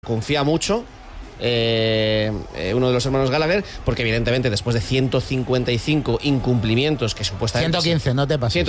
confía mucho uno de los hermanos Gallagher, porque evidentemente después de 155 incumplimientos que supuestamente... 115, no te pases.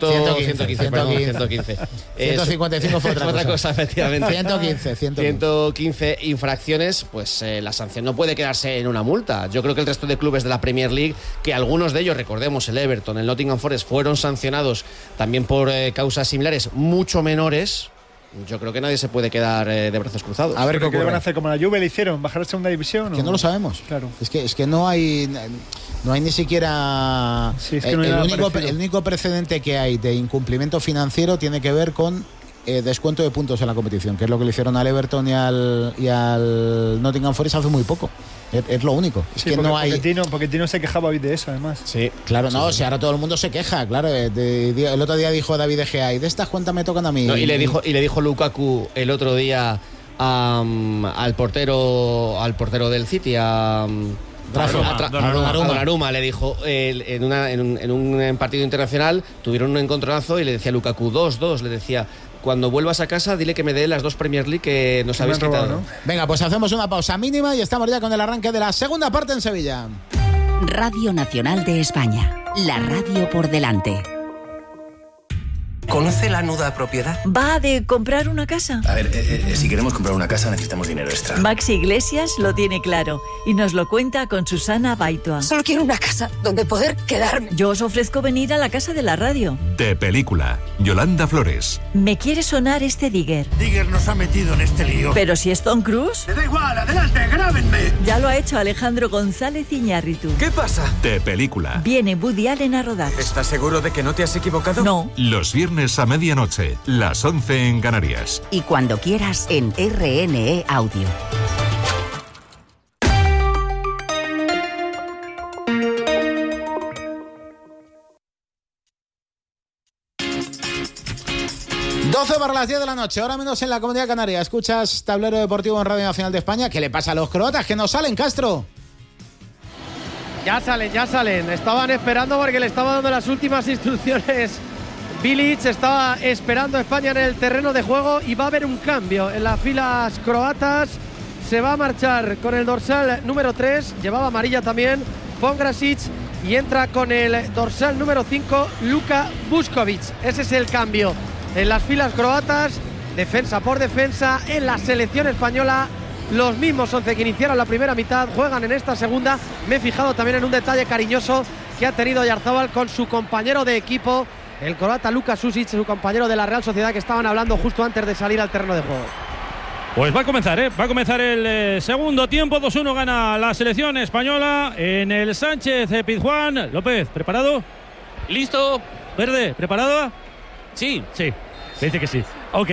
115. 155 fue otra cosa, efectivamente. 115 infracciones, pues la sanción no puede quedarse en una multa. Yo creo que el resto de clubes de la Premier League, que algunos de ellos, recordemos, el Everton, el Nottingham Forest, fueron sancionados también por causas similares, mucho menores. Yo creo que nadie se puede quedar de brazos cruzados. A ver qué van a hacer, como la Juve le hicieron, bajar a segunda división. Que no lo sabemos. Claro. Es que no hay ni siquiera. Sí, es que el único precedente que hay de incumplimiento financiero tiene que ver con descuento de puntos en la competición, que es lo que le hicieron al Everton y al Nottingham Forest hace muy poco. Es lo único. Es que no hay. Pochettino se quejaba hoy de eso, además. Sí, claro, no, si ahora todo el mundo se queja, claro. El otro día dijo David De Gea, y de estas cuentas me tocan a mí. No, y le dijo Lukaku el otro día al portero del City, a Donnarumma, le dijo en un partido internacional, tuvieron un encontronazo y le decía a Lukaku 2-2, le decía: cuando vuelvas a casa, dile que me dé las 2 Premier League que nos habéis quitado, ¿no? Venga, pues hacemos una pausa mínima y estamos ya con el arranque de la segunda parte en Sevilla. Radio Nacional de España, la radio por delante. ¿Conoce la nuda propiedad? ¿Va de comprar una casa? A ver, si queremos comprar una casa necesitamos dinero extra. Maxi Iglesias lo tiene claro y nos lo cuenta con Susana Baitua. Solo quiero una casa donde poder quedarme. Yo os ofrezco venir a la casa de la radio. De película, Yolanda Flores. Me quiere sonar este Digger. Digger nos ha metido en este lío. Pero si es Tom Cruise. Me da igual, adelante, grábenme. Ya lo ha hecho Alejandro González Iñárritu. ¿Qué pasa? De película. Viene Woody Allen a rodar. ¿Estás seguro de que no te has equivocado? No. Los viernes a medianoche, las 11 en Canarias. Y cuando quieras en RNE Audio. Para las 10 de la noche, ahora menos en la Comunidad Canaria. Escuchas Tablero Deportivo en Radio Nacional de España. ¿Qué le pasa a los croatas? Que no salen, Castro. Ya salen. Estaban esperando porque le estaba dando las últimas instrucciones. Bilic estaba esperando a España en el terreno de juego y va a haber un cambio en las filas croatas. Se va a marchar con el dorsal número 3, llevaba amarilla también, Pongrasic, y entra con el dorsal número 5, Luka Vuskovic. Ese es el cambio en las filas croatas, defensa por defensa. En la selección española, los mismos 11 que iniciaron la primera mitad juegan en esta segunda. Me he fijado también en un detalle cariñoso que ha tenido Oyarzabal con su compañero de equipo, el croata Luka Susic, su compañero de la Real Sociedad, que estaban hablando justo antes de salir al terreno de juego. Pues va a comenzar el segundo tiempo. 2-1 gana la selección española en el Sánchez Pizjuán. López, ¿preparado? Listo. Verde, ¿preparado? Sí. Me dice que sí. Ok.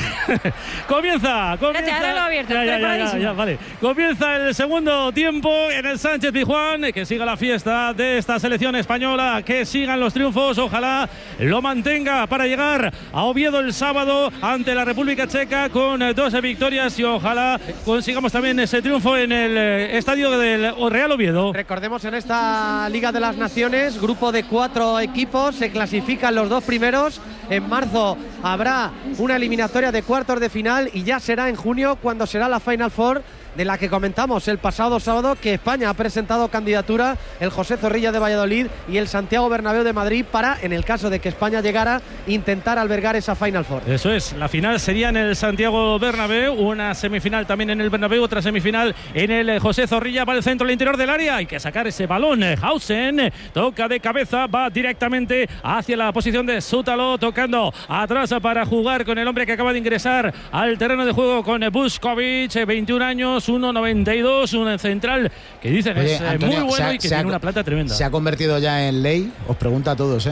Comienza. Ahora lo abierto. Ya, vale. Comienza el segundo tiempo en el Sánchez Pizjuán. Que siga la fiesta de esta selección española, que sigan los triunfos. Ojalá lo mantenga para llegar a Oviedo el sábado ante la República Checa con 2 victorias, y ojalá consigamos también ese triunfo en el estadio del Real Oviedo. Recordemos, en esta Liga de las Naciones, grupo de 4 equipos, se clasifican los 2 primeros. En marzo habrá una eliminatoria de cuartos de final y ya será en junio cuando será la Final Four, de la que comentamos el pasado sábado, que España ha presentado candidatura, el José Zorrilla de Valladolid y el Santiago Bernabéu de Madrid, para, en el caso de que España llegara, intentar albergar esa Final Four. Eso es, la final sería en el Santiago Bernabéu, una semifinal también en el Bernabéu, otra semifinal en el José Zorrilla. Va al centro, al interior del área, hay que sacar ese balón. Hausen toca de cabeza, va directamente hacia la posición de Sútalo, tocando atrás para jugar con el hombre que acaba de ingresar al terreno de juego, con Vuskovic, 21 años, 1,92, un central que dicen es Antonio, muy bueno y que tiene una plata tremenda. Se ha convertido ya en ley, os pregunto a todos,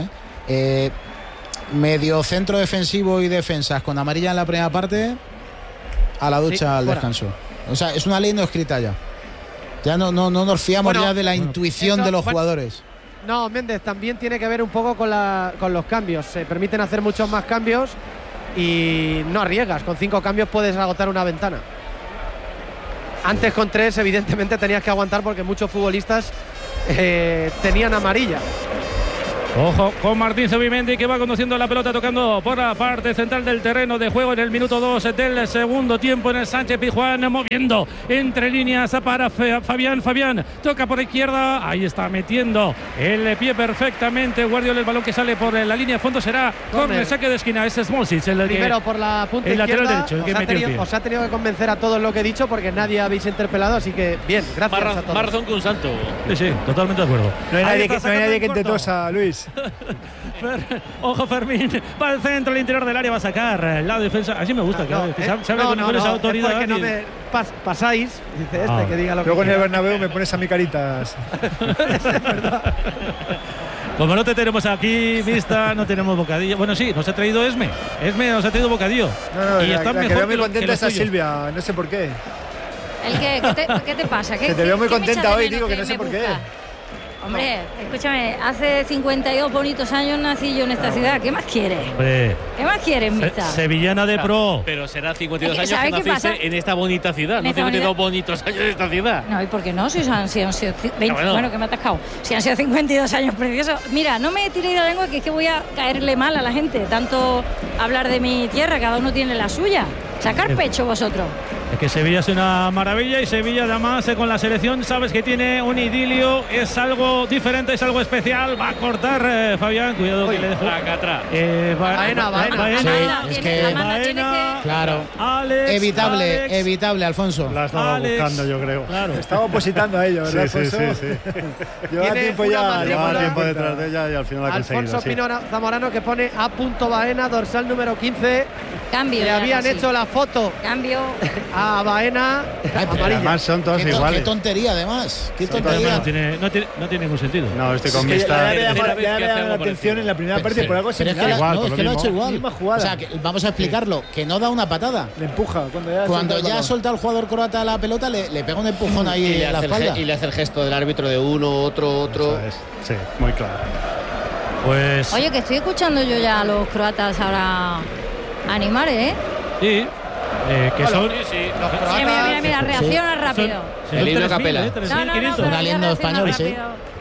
medio centro defensivo y defensas con amarilla en la primera parte, a la ducha, al descanso. O sea, es una ley no escrita ya. Ya no nos fiamos ya de la intuición de los jugadores. No, Méndez, también tiene que ver un poco con los cambios. Se permiten hacer muchos más cambios y no arriesgas. Con 5 cambios puedes agotar una ventana. Antes con 3 evidentemente tenías que aguantar porque muchos futbolistas tenían amarilla. Ojo con Martín Zubimendi, que va conduciendo la pelota, tocando por la parte central del terreno de juego en el minuto 2 del segundo tiempo en el Sánchez-Pizjuán, moviendo entre líneas para Fabián. Fabián toca por la izquierda, ahí está metiendo el pie perfectamente Guardiola. El balón que sale por la línea de fondo será córner, saque de esquina. Es Smolcic el primero que, por la punta el izquierda. Lateral derecho, el que metió el pie. Os ha tenido que convencer a todos lo que he dicho porque nadie habéis interpelado, así que bien, gracias a todos. Más razón que un santo. Sí, totalmente de acuerdo. No hay nadie que te tosa, Luis. Ojo Fermín, va al centro, al interior del área, va a sacar la defensa. Así me gusta, se habla con esa autoridad. Es porque no me pasáis, dice que diga lo que luego quiera. en el Bernabéu me pones a mi caritas. Es verdad. Como no te tenemos aquí vista, no tenemos bocadillo. Bueno, sí, nos ha traído Esme nos ha traído bocadillo. No, y está la mejor que veo muy que contenta es a tuyo. Silvia, no sé por qué. ¿Qué te pasa? Que te veo muy contenta hoy, digo que no sé por qué. Hombre, escúchame, hace 52 bonitos años nací yo en esta ciudad. ¿Qué más quieres? Hombre, ¿Qué más quieres, Mista? Sevillana de pro. Pero será 52 Es que, años que ¿sabes qué naciste pasa? en esta bonita ciudad. No 52 bonitos años en esta ciudad. No, ¿y por qué no? Si han sido 20, bueno. bueno, que me ha atascado. Si han sido 52 años preciosos. Mira, no me tiré de la lengua, que es que voy a caerle mal a la gente. Tanto hablar de mi tierra, cada uno tiene la suya. Sacar pecho vosotros. Es que Sevilla es una maravilla y Sevilla además con la selección sabes que tiene un idilio, es algo diferente, es algo especial. Va a cortar Fabián, cuidado que le dejo. Baena. Sí, es que claro, Alex, evitable, Alfonso. La estaba buscando, yo creo. Claro. Estaba opositando a ello, ¿verdad, Alfonso? Sí. Lleva tiempo detrás de ella y al final ha conseguido. Alfonso Pino Zamorano, que pone A. Baena, dorsal número 15. Cambio. Le habían hecho la foto Cambio a Baena amarilla. Además son todos iguales. Qué tontería, además. Qué tontería. No tiene ningún sentido. No, estoy con Ya Mista. le llama la atención en la primera parte por algo Pero es que, similar. no, es que lo ha hecho igual. Misma jugada. O sea, vamos a explicarlo, que no da una patada. Le empuja. Cuando ya ha soltado el jugador croata la pelota, le pega un empujón ahí en la espalda. Y le hace el gesto del árbitro de uno, otro. Sí, muy claro. Pues Oye, que estoy escuchando yo ya a los croatas ahora animar, ¿eh? sí, que son Los croatas. Mira, reacciona rápido. El himno a capela. Un aliento español, sí.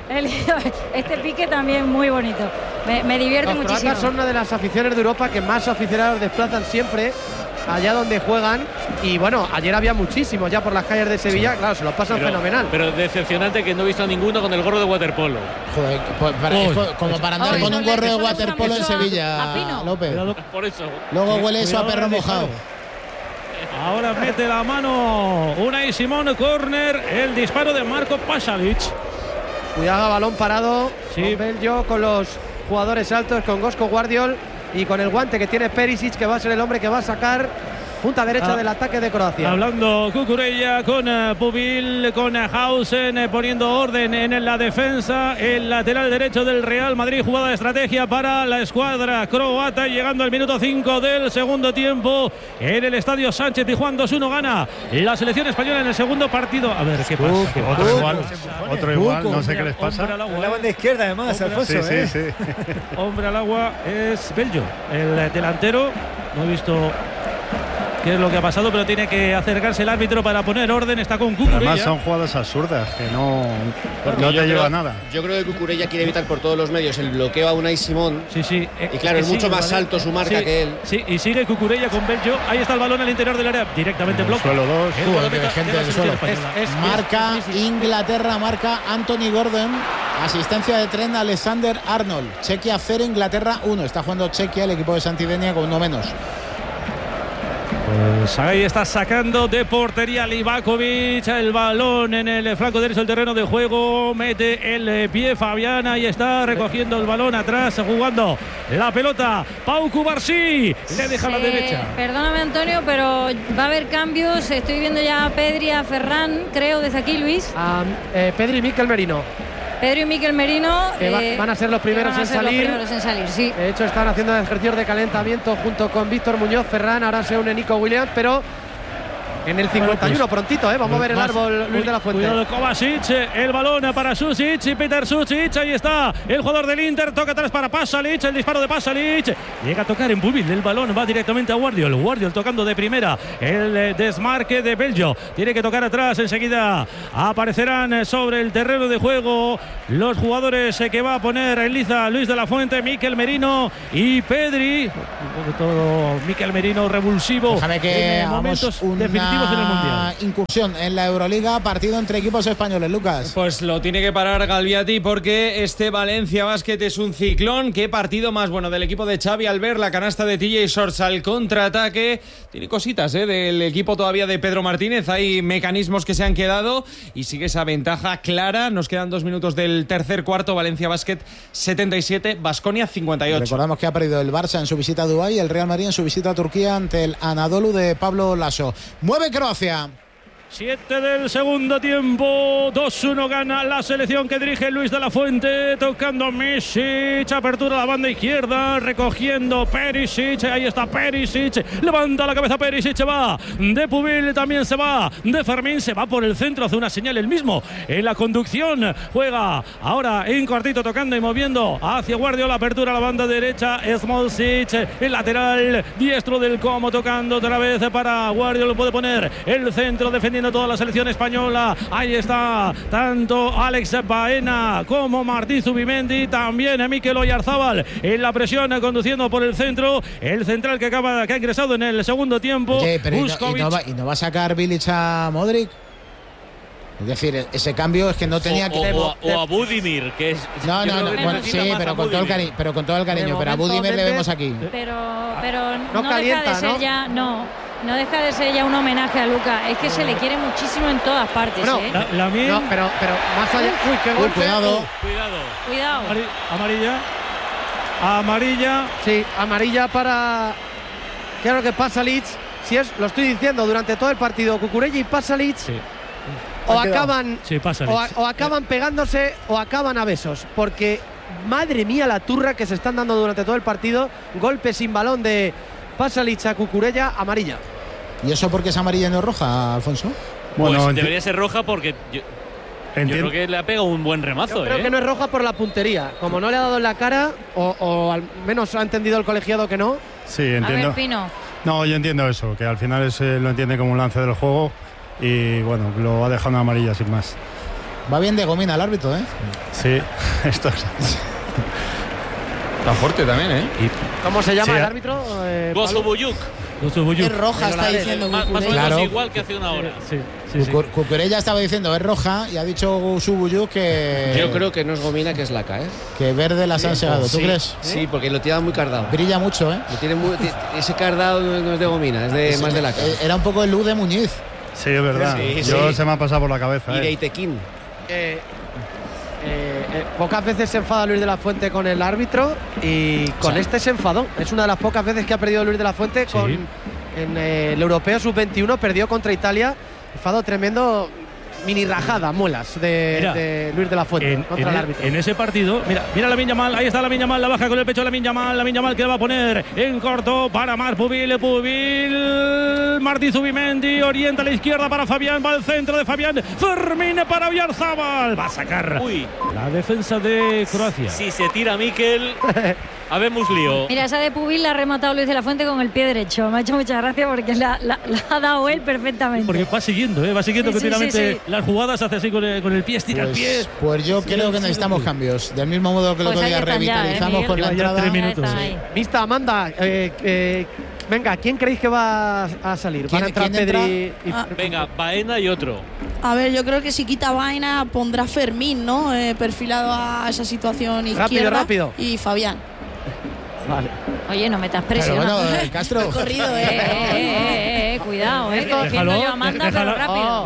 Este pique también muy bonito. Me divierte Los muchísimo. croatas son una de las aficiones de Europa que más aficionados desplazan siempre allá donde juegan. Y bueno, ayer había muchísimos ya por las calles de Sevilla. Claro, se los pasan fenomenal. Pero decepcionante que no he visto a ninguno con el gorro de waterpolo. Joder, como para andar con un gorro de waterpolo en Sevilla, López. Por eso. Luego huele eso a perro mojado. Ahora mete la mano Unai Simón, córner, el disparo de Marco Pasalic. Cuidado, balón parado. Sí. Con Bello, con los jugadores altos, con Gosko Guardiol y con el guante que tiene Perisic, que va a ser el hombre que va a sacar punta derecha del ataque de Croacia. Hablando Cucurella con Pubil, con Hausen, poniendo orden en la defensa. El lateral derecho del Real Madrid, jugada de estrategia para la escuadra croata, llegando al minuto 5 del segundo tiempo en el estadio Sánchez-Pizjuán. 2-1 gana la selección española en el segundo partido. A ver qué pasa. Otro igual, no sé qué les pasa. En la banda izquierda, además, Alfonso. Sí. Hombre al agua es Bello, el delantero. No he visto qué es lo que ha pasado, pero tiene que acercarse el árbitro para poner orden. Está con Cucurella. Además son jugadas absurdas que no te lleva a nada. Yo creo que Cucurella quiere evitar por todos los medios el bloqueo a Unai Simón. Sí. Y claro, es mucho más alto su marca que él. Sí, y sigue Cucurella con Bello. Ahí está el balón al interior del área. Directamente bloque. Suelo 2. Gente del suelo. Marca Inglaterra, marca Anthony Gordon. Asistencia de Trent Alexander-Arnold. Chequia 0, Inglaterra 1. Está jugando Chequia, el equipo de Santidenia, con uno menos. Pues ahí está sacando de portería Livakovic el balón en el flanco derecho del terreno de juego. Mete el pie Fabián. Ahí está recogiendo el balón atrás, jugando la pelota. Pau Cubarsí le deja a la derecha. Perdóname, Antonio, pero va a haber cambios. Estoy viendo ya a Pedri, a Ferran, creo, desde aquí, Luis. Pedri y Mikel Merino. Pedro y Mikel Merino van a ser los primeros en salir. Sí. De hecho, están haciendo ejercicios de calentamiento junto con Víctor Muñoz. Ferran, ahora se une Nico Williams, pero En el 51, prontito, vamos a ver el árbol, Luis de la Fuente. Cuidado Kovacic, el balón para Susic y Petar Susic, ahí está el jugador del Inter, toca atrás para Pasalic, el disparo de Pasalic, llega a tocar en Bubil, el balón va directamente a Guardiol tocando de primera, el desmarque de Belgio, tiene que tocar atrás, enseguida aparecerán sobre el terreno de juego los jugadores que va a poner en liza Luis de la Fuente, Mikel Merino y Pedri, todo Mikel Merino revulsivo. Déjame que en momentos definitivos en el Mundial. Incursión en la Euroliga, partido entre equipos españoles, Lucas. Pues lo tiene que parar Galviati porque este Valencia Basket es un ciclón. Qué partido más bueno del equipo de Xavi Albert, la canasta de TJ Shorts al contraataque. Tiene cositas del equipo todavía de Pedro Martínez, hay mecanismos que se han quedado y sigue esa ventaja clara. Nos quedan 2 minutos del tercer cuarto, Valencia Basket 77, Baskonia 58. Recordamos que ha perdido el Barça en su visita a Dubái y el Real Madrid en su visita a Turquía ante el Anadolu de Pablo Laso. Mueve Croacia. 7 del segundo tiempo, 2-1 gana la selección que dirige Luis de la Fuente, tocando Misic, apertura a la banda izquierda, recogiendo Perisic, ahí está Perisic, levanta la cabeza Perisic, va de Pubil, también se va de Fermín, se va por el centro, hace una señal el mismo en la conducción, juega ahora en cortito tocando y moviendo hacia Guardiola, apertura a la banda derecha, Smolcic, el lateral diestro del Como, tocando otra vez para Guardiola, puede poner el centro defendiendo toda la selección española, ahí está tanto Alex Baena como Martín Zubimendi, también Mikel Oyarzábal en la presión conduciendo por el centro, el central que ha ingresado en el segundo tiempo. Oye, pero ¿y no va a sacar Bilic a Modric? Es decir, ese cambio es que no tenía que... O a Budimir, que es... No, bueno, sí, pero con todo el cariño, pero a Budimir le vemos aquí. Pero no calienta, deja de ser, ¿no? Ya, no deja de ser ya un homenaje a Luka. Es que se le quiere muchísimo en todas partes. Bueno, no, pero más allá... Uy, qué golpe. Cuidado. Amarilla. Sí, amarilla para... Claro que Pasalic, lo estoy diciendo, durante todo el partido, Cucurella y Pasalic... Sí. O acaban pegándose o acaban a besos, porque madre mía la turra que se están dando durante todo el partido. Golpe sin balón de Pasalic a Cucurella, amarilla. ¿Y eso porque es amarilla y no roja, Alfonso? Bueno, pues debería ser roja porque yo creo que le ha pegado un buen remazo. Yo creo que no es roja por la puntería, como no le ha dado en la cara, o al menos ha entendido el colegiado que no. Sí, entiendo. A ver, Pino. No, yo entiendo eso, que al final lo entiende como un lance del juego. Y bueno, lo ha dejado una amarilla sin más. Va bien de gomina el árbitro, ¿eh? Sí, esto es... Está fuerte también, ¿eh? ¿Cómo se llama el árbitro? Gosubuyuk. Es roja, está diciendo más o menos claro. igual que hace una hora. Sí. Cucurella estaba diciendo es roja y ha dicho Gosubuyuk que... Yo creo que no es gomina, que es laca, ¿eh? Que verde las han segado, ¿tú crees? Sí, porque lo tiene muy cardado. Brilla mucho, ¿eh? Ese cardado no es de gomina, es más de laca. Era un poco el look de Muñiz. Sí, es verdad. Se me ha pasado por la cabeza. Y de Itequín. Pocas veces se enfada Luis de la Fuente con el árbitro y con este se enfadó. Es una de las pocas veces que ha perdido Luis de la Fuente en el Europeo Sub-21, perdió contra Italia. Enfado tremendo, mini rajada, muelas de Luis de la Fuente contra el árbitro. En ese partido, mira Lamine Yamal, ahí está Lamine Yamal, la baja con el pecho Lamine Yamal que va a poner en corto para Marc Pubil, Martín Zubimendi, orienta a la izquierda para Fabián, va al centro de Fabián, Fermín para Oyarzábal, va a sacar la defensa de Croacia. Si se tira Mikel, habemos lío. Mira, esa de Pubil la ha rematado Luis de la Fuente con el pie derecho. Me ha hecho mucha gracia porque la ha dado él perfectamente. Porque va siguiendo continuamente las jugadas, hace así con el pie, estira el pie. Pues yo creo que necesitamos cambios. Del mismo modo que el otro día revitalizamos con la entrada. 3 minutos. Vista, Amanda, venga, ¿quién creéis que va a salir? ¿Van a entrar Pedri y... Venga, Baena y otro. A ver, yo creo que si quita Baena pondrá Fermín, ¿no? Perfilado a esa situación izquierda. Rápido. Y Fabián. Vale. Oye, no metas presión. Pero bueno, Castro. Corrido, cuidado, defiendo yo a Amanda, pero rápido.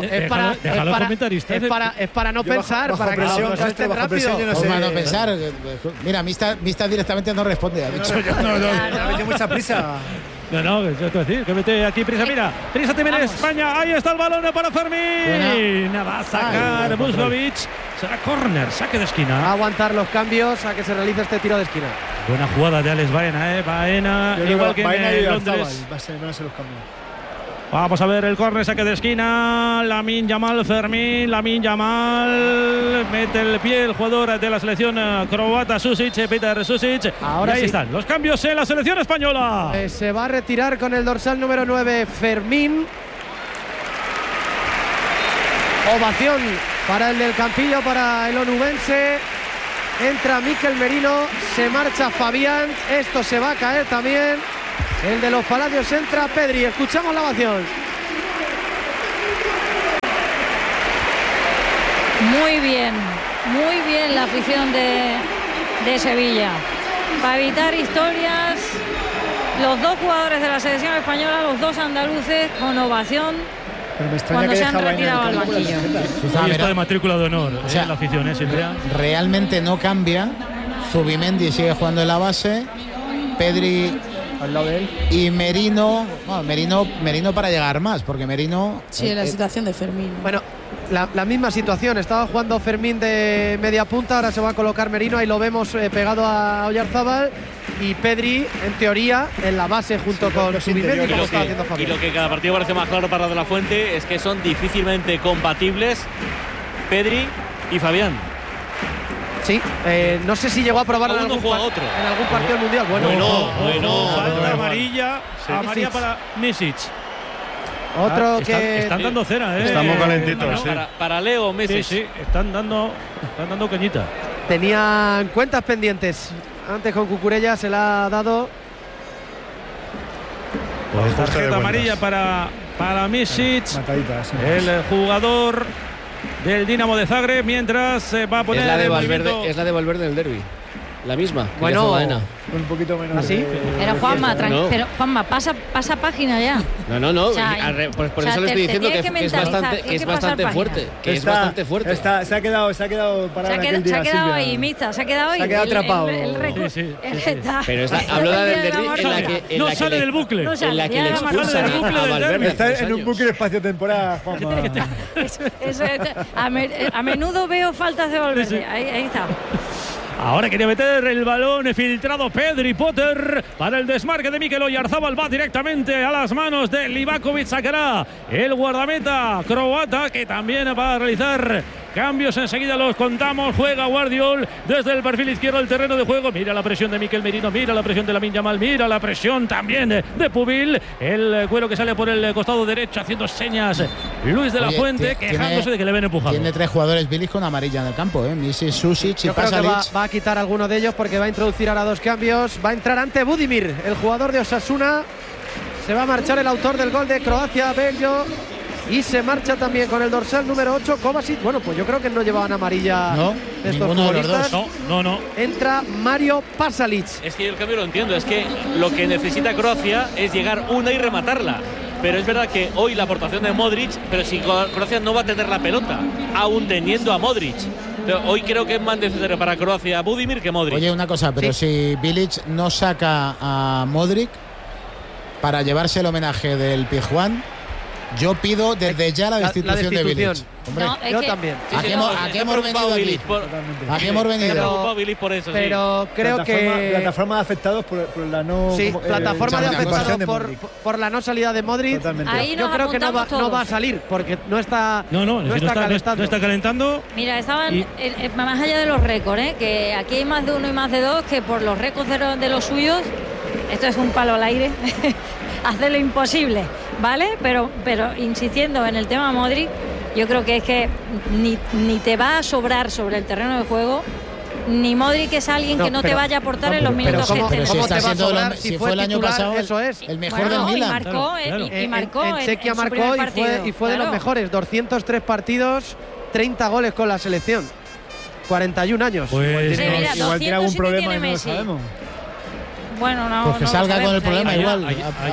Es para no pensar, para que los estén rápido. Para no pensar. Mira, Mista directamente no responde. Ha dicho yo. No, metió mucha prisa. No, yo te voy a decir que mete aquí prisa. Mira, prisa también en España. Ahí está el balón para Fermín. Va a sacar Busgovic. Será córner, saque de esquina. Va a aguantar los cambios a que se realice este tiro de esquina. Buena jugada de Alex Baena, Baena, igual que en Londres. Van a ser los cambios. Vamos a ver el córner, saque de esquina. Lamine Yamal, Fermín. Lamine Yamal mete el pie, el jugador de la selección croata, Susic, Petar Susic. Ahora y ahí sí están los cambios en la selección española. Se va a retirar con el dorsal número 9, Fermín. Ovación para el del Campillo, para el onubense. Entra Mikel Merino, se marcha Fabián. Esto se va a caer también. El de los Palacios entra Pedri. Escuchamos la ovación. Muy bien la afición de Sevilla. Para evitar historias, los dos jugadores de la selección española, los dos andaluces, con ovación cuando se han retirado al banquillo. Hoy está de matrícula de honor, o sea, la afición, Silvia. Realmente no cambia. Zubimendi sigue jugando en la base. Pedri al lado de él. Y Merino, bueno, Merino para llegar más, porque Merino... Sí, la situación de Fermín. Bueno, la misma situación. Estaba jugando Fermín de media punta, ahora se va a colocar Merino. Ahí lo vemos pegado a Oyarzábal. Y Pedri, en teoría, en la base junto con Zubimendi, como estaba haciendo Fabián. Y lo que cada partido parece más claro para De la Fuente es que son difícilmente compatibles Pedri y Fabián. Sí, no sé si llegó a probar en algún partido mundial. Bueno, falta amarilla para Misic. Otro que están dando cera, Estamos calentitos, sí. Para Leo Messi. Sí, están dando cañita. Tenían cuentas pendientes. Antes con Cucurella se la ha dado. Pues tarjeta amarilla para Misic, el jugador del Dinamo de Zagreb, mientras va a poner es la de Valverde del derbi. La misma. Bueno, un poquito menos. ¿Así? Pero Juanma, pero Juanma, pasa página ya. No. O sea, por eso le estoy diciendo que es bastante fuerte. Que es bastante fuerte. Se ha quedado parado aquel día, se ha quedado Silvia. ahí, Mista, se ha quedado ahí. Se ha quedado atrapado. Sí. Pero hablo del derbi en la no sale del bucle. En la que le expulsan a Valverde. Está en un bucle espacio-temporal, Juanma. A menudo veo faltas de Valverde. Ahí está. Ahora quería meter el balón filtrado Pedri Potter para el desmarque de Mikel Oyarzábal. Va directamente a las manos de Livakovic. Sacará el guardameta croata, que también va a realizar cambios. Enseguida los contamos. Juega Guardiol desde el perfil izquierdo del terreno de juego. Mira la presión de Mikel Merino, mira la presión de Lamine Yamal, mira la presión también de Pubil. El cuero que sale por el costado derecho haciendo señas Luis de la Fuente, quejándose de que le ven empujado. Tiene 3 jugadores Bilic con amarilla en el campo, Misic, Susic y Yo creo que Pasalic. va a quitar alguno de ellos porque va a introducir ahora 2 cambios. Va a entrar ante Budimir, el jugador de Osasuna. Se va a marchar el autor del gol de Croacia, Bello. Y se marcha también con el dorsal número 8, Kovacic. Bueno, pues yo creo que no llevaban amarilla estos futbolistas. No. Entra Mario Pasalic. Es que yo el cambio lo entiendo. Es que lo que necesita Croacia es llegar una y rematarla. Pero es verdad que hoy la aportación de Modric, pero si Croacia no va a tener la pelota, aún teniendo a Modric. Pero hoy creo que es más necesario para Croacia Budimir que Modric. Oye, una cosa, pero si Bilic no saca a Modric para llevarse el homenaje del Pizjuán, yo pido desde ya la destitución de Bilic. Hombre, no, yo también. ¿A qué hemos venido aquí? ¿A qué hemos venido? Pero creo que plataforma de afectados por la no. Sí, plataforma de afectados por la no salida de Modric. Yo creo que no va a salir porque no está calentando. Mira, estaban más allá de los récords, que aquí hay más de uno y más de dos, que por los récords de los suyos, esto es un palo al aire. Hace lo imposible, ¿vale? Pero insistiendo en el tema Modric, yo creo que es que ni te va a sobrar sobre el terreno de juego, ni Modric es alguien que no te vaya a aportar en los minutos que pero ¿cómo si te va a sobrar? si fue el año pasado eso es. el mejor del Milan. Y marcó en Chequia marcó y fue de los mejores. 203 partidos, 30 goles con la selección. 41 años. Pues igual tiene algún problema y no lo sabemos. Bueno, pues que salga con el problema igual.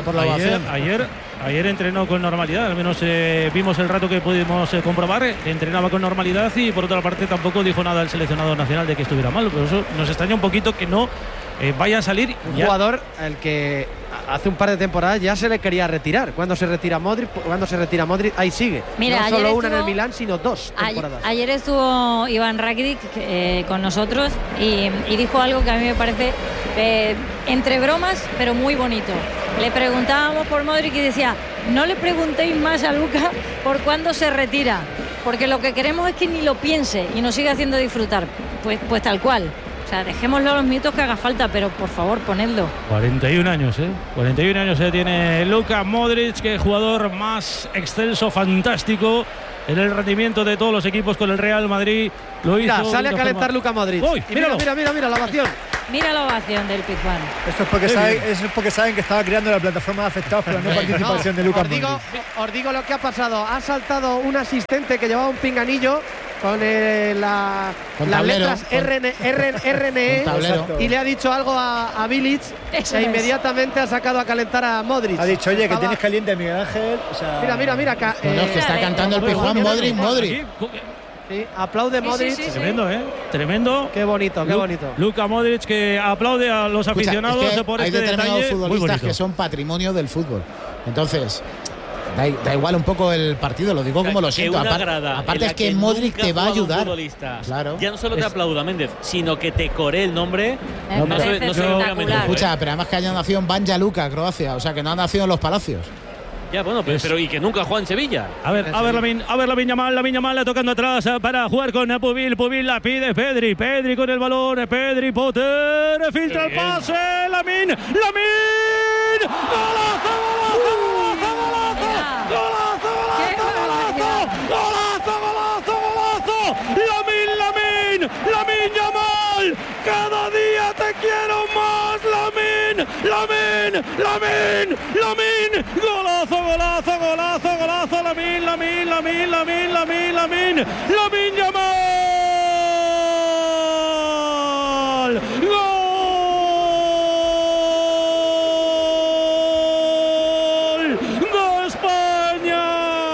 Ayer entrenó con normalidad, al menos vimos el rato que pudimos comprobar. Entrenaba con normalidad y por otra parte tampoco dijo nada el seleccionador nacional de que estuviera mal. Por eso nos extraña un poquito que no vaya a salir. Un jugador al que hace un par de temporadas ya se le quería retirar. Cuando se retira Modric, ahí sigue. Mira, no solo una en el Milán, sino 2 temporadas. Ayer estuvo Iván Rakitic con nosotros y dijo algo que a mí me parece entre bromas, pero muy bonito. le preguntábamos por Modric y decía, no le preguntéis más a Luka por cuándo se retira, porque lo que queremos es que ni lo piense y nos siga haciendo disfrutar. Pues tal cual. O sea, dejémoslo a los minutos que haga falta, pero por favor, ponedlo. 41 años, 41 años tiene Luka Modric, que es jugador más excelso, fantástico en el rendimiento de todos los equipos con el Real Madrid. Lo hizo. Sale a calentar Luka Modric. ¡Uy, mira la ovación. Mira la ovación del Pizjuán. Eso es porque saben que estaba creando la plataforma de afectados por la no participación de Luka Modric. Os digo lo que ha pasado. Ha saltado un asistente que llevaba un pinganillo con las letras RNE y le ha dicho algo a Bilic e inmediatamente ha sacado a calentar a Modric. Ha dicho, oye, que tienes caliente, Miguel Ángel. O sea, mira. que está cantando el Pizjuán, Modric. Sí, aplaude Modric. Sí. Tremendo, Tremendo. Qué bonito. Luka Modric, que aplaude a los aficionados por hay este determinados detalle. futbolistas que son patrimonio del fútbol. Entonces, da igual un poco el partido, lo digo como lo siento. Aparte es que Modric te va a ayudar. Claro. Ya no solo te aplauda Méndez, sino que te coree el nombre. No se escucha, pero además que haya nacido en Banja Luka, Croacia, o sea que no ha nacido en los Palacios. Ya, bueno, pero y que nunca juega en Sevilla. A ver Lamine Yamal tocando atrás para jugar con Pubil la pide Pedri con el balón, Pedri Potter, filtra el pase, Lamine, golazo, Lamine Yamal, cada día te quiero más, Lamine, golazo, Lamine Yamal, gol de España,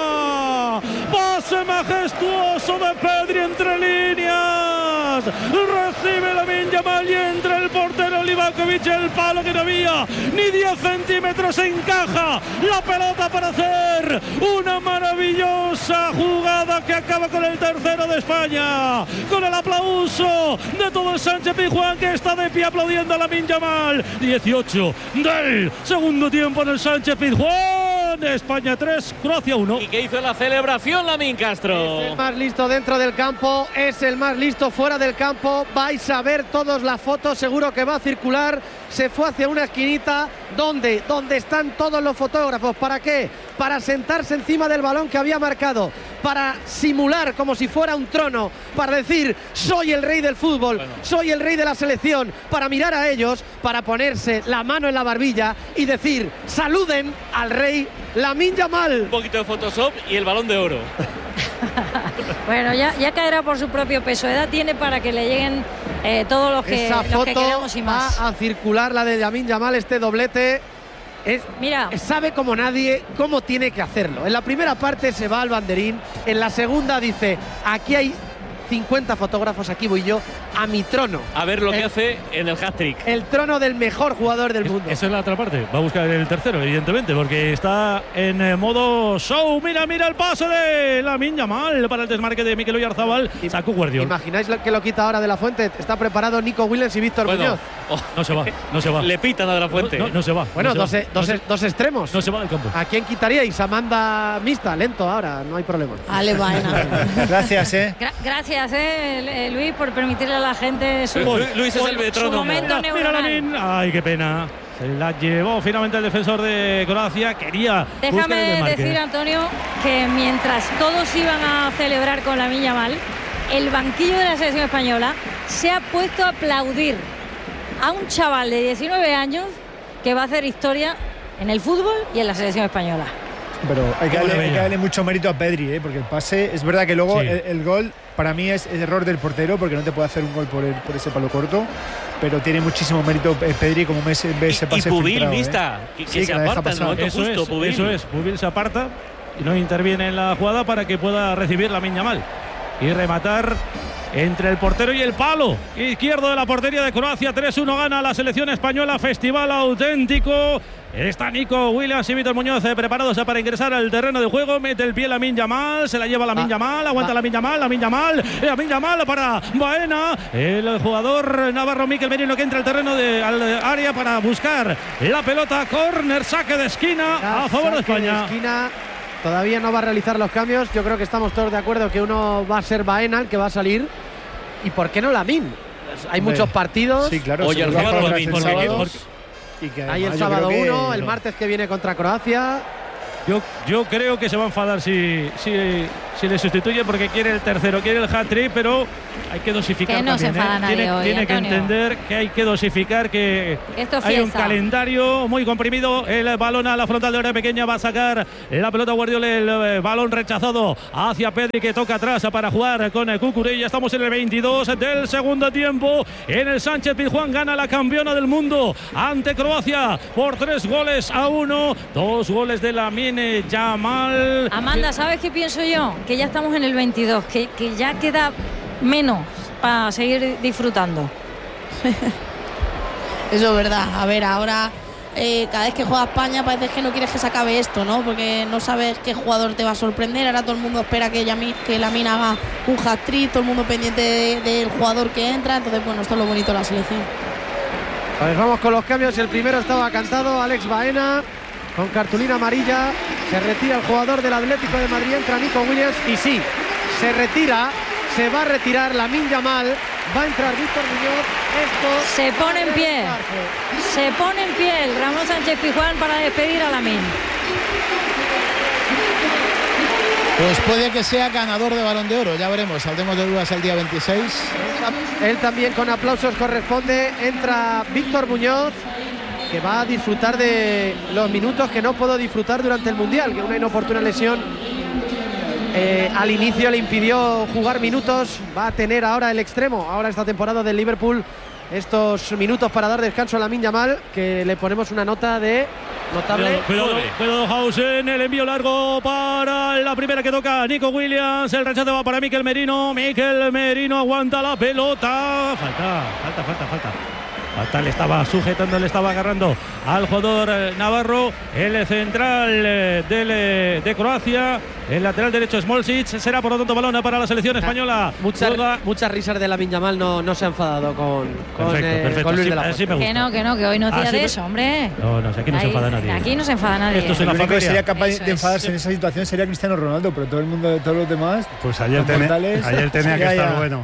pase majestuoso de Pedri entre líneas, recibe Lamine Yamal y entre el portero Livakovic, el palo que no había ni 10 centímetros, encaja la pelota para hacer una maravillosa jugada que acaba con el tercero de España, con el aplauso de todo el Sánchez Pizjuán, que está de pie aplaudiendo a Lamine Yamal. 18 del segundo tiempo en el Sánchez Pizjuán, España 3, Croacia 1. ¿Y qué hizo la celebración Lamine Castro? Es el más listo dentro del campo, es el más listo fuera del campo. Vais a ver todos la foto, seguro que va a circular. Se fue hacia una esquinita donde están todos los fotógrafos. ¿Para qué? Para sentarse encima del balón que había marcado, para simular como si fuera un trono, para decir soy el rey del fútbol, soy el rey de la selección, para mirar a ellos, para ponerse la mano en la barbilla y decir saluden al rey Lamine Yamal. Un poquito de Photoshop y el balón de oro. Bueno, ya caerá por su propio peso. Edad tiene para que le lleguen todos los que queremos y más. Va a circular la de Lamine Yamal, este doblete. Mira, sabe como nadie cómo tiene que hacerlo. En la primera parte se va al banderín, en la segunda dice, aquí hay 50 fotógrafos, aquí voy yo a mi trono. A ver lo que hace en el hat-trick. El trono del mejor jugador del mundo. Esa es la otra parte. Va a buscar el tercero, evidentemente, porque está en modo show. Mira el pase de Lamine Yamal para el desmarque de Mikel Oyarzabal. Sacó Guardiola. ¿Imagináis que lo quita ahora de la Fuente? Está preparado Nico Williams y Víctor Muñoz. No se va. Le pitan a de la Fuente. No se va. Bueno, dos extremos. No se va del campo. ¿A quién quitaríais? Amanda mixta, lento ahora, no hay problema. Ale, vaina. Gracias, Gracias, Luis, por permitirle a la gente Luis es el metrónomo. Momento neuronal. Ay, qué pena. Se la llevó finalmente el defensor de Croacia. Déjame decir, Antonio, que mientras todos iban a celebrar con Lamine Yamal, el banquillo de la selección española se ha puesto a aplaudir a un chaval de 19 años que va a hacer historia en el fútbol y en la selección española. Pero hay que darle mucho mérito a Pedri, porque el pase, es verdad que luego el gol para mí es error del portero, porque no te puede hacer un gol por ese palo corto, pero tiene muchísimo mérito Pedri como ve ese pase y Pubil, filtrado, vista, que se aparta en el momento justo. Pubil se aparta y no interviene en la jugada para que pueda recibir Lamine Yamal y rematar entre el portero y el palo izquierdo de la portería de Croacia. 3-1 gana la selección española. Festival auténtico Está Nico Williams y Víctor Muñoz preparados para ingresar al terreno de juego. Mete el pie Lamine Yamal, se la lleva Lamine Yamal, aguanta Lamine Yamal para Baena. El jugador navarro Mikel Merino que entra al terreno al área para buscar la pelota. Córner, saque de esquina a favor de España. Todavía no va a realizar los cambios. Yo creo que estamos todos de acuerdo que uno va a ser Baena el que va a salir. ¿Y por qué no Lamine? Hay muchos partidos. Sí, claro. Oye, el sábado hay el sábado 1, el martes que viene contra Croacia. Yo creo que se va a enfadar si le sustituye porque quiere el tercero, quiere el hat-trick, pero hay que dosificar. Que no también, se enfada nadie hoy, tiene que Antonio. entender que hay que dosificar, que hay un calendario muy comprimido. El balón a la frontal de área pequeña, va a sacar la pelota Guardiola, el balón rechazado hacia Pedri que toca atrás para jugar con Cucurella. Estamos en el 22 del segundo tiempo. En el Sánchez-Pizjuán gana la campeona del mundo ante Croacia por 3-1. 2 goles de Lamine Yamal. Amanda, ¿sabes qué pienso yo? Que ya estamos en el 22, que ya queda menos para seguir disfrutando. Eso es verdad. A ver, ahora cada vez que juega España parece que no quieres que se acabe esto, ¿no? Porque no sabes qué jugador te va a sorprender. Ahora todo el mundo espera que Lamine haga un hat-trick, todo el mundo pendiente del jugador que entra. Entonces, bueno, esto es lo bonito de la selección. Pues vamos con los cambios. El primero estaba cantado, Alex Baena, con cartulina amarilla. Se retira el jugador del Atlético de Madrid, entra Nico Williams y sí, se va a retirar Lamine Yamal, va a entrar Víctor Muñoz. Esto se pone en pie el Ramón Sánchez-Pizjuán para despedir a Lamine. Pues puede que sea ganador de Balón de Oro, ya veremos, saldremos de dudas el día 26. Él también con aplausos corresponde, entra Víctor Muñoz, que va a disfrutar de los minutos que no pudo disfrutar durante el Mundial, que una inoportuna lesión al inicio le impidió jugar minutos. Va a tener ahora el extremo, ahora esta temporada del Liverpool, estos minutos para dar descanso a Lamine Yamal, que le ponemos una nota de notable. Cuidado Hausen, el envío largo para la primera que toca Nico Williams, el rechazo va para Mikel Merino aguanta la pelota, falta, le estaba sujetando, le estaba agarrando al jugador navarro, el central de Croacia, el lateral derecho Smolcic, será por lo tanto balón para la selección española. Muchas risas de Lamine Yamal, no se ha enfadado con Luis de la Fuente. Que hoy no hacía de eso, hombre. No, aquí no se enfada nadie. Aquí no se enfada nadie. Esto es el único que sería capaz de enfadarse en esa situación sería Cristiano Ronaldo, pero todo el mundo, todos los demás, pues ayer tenía que estar bueno.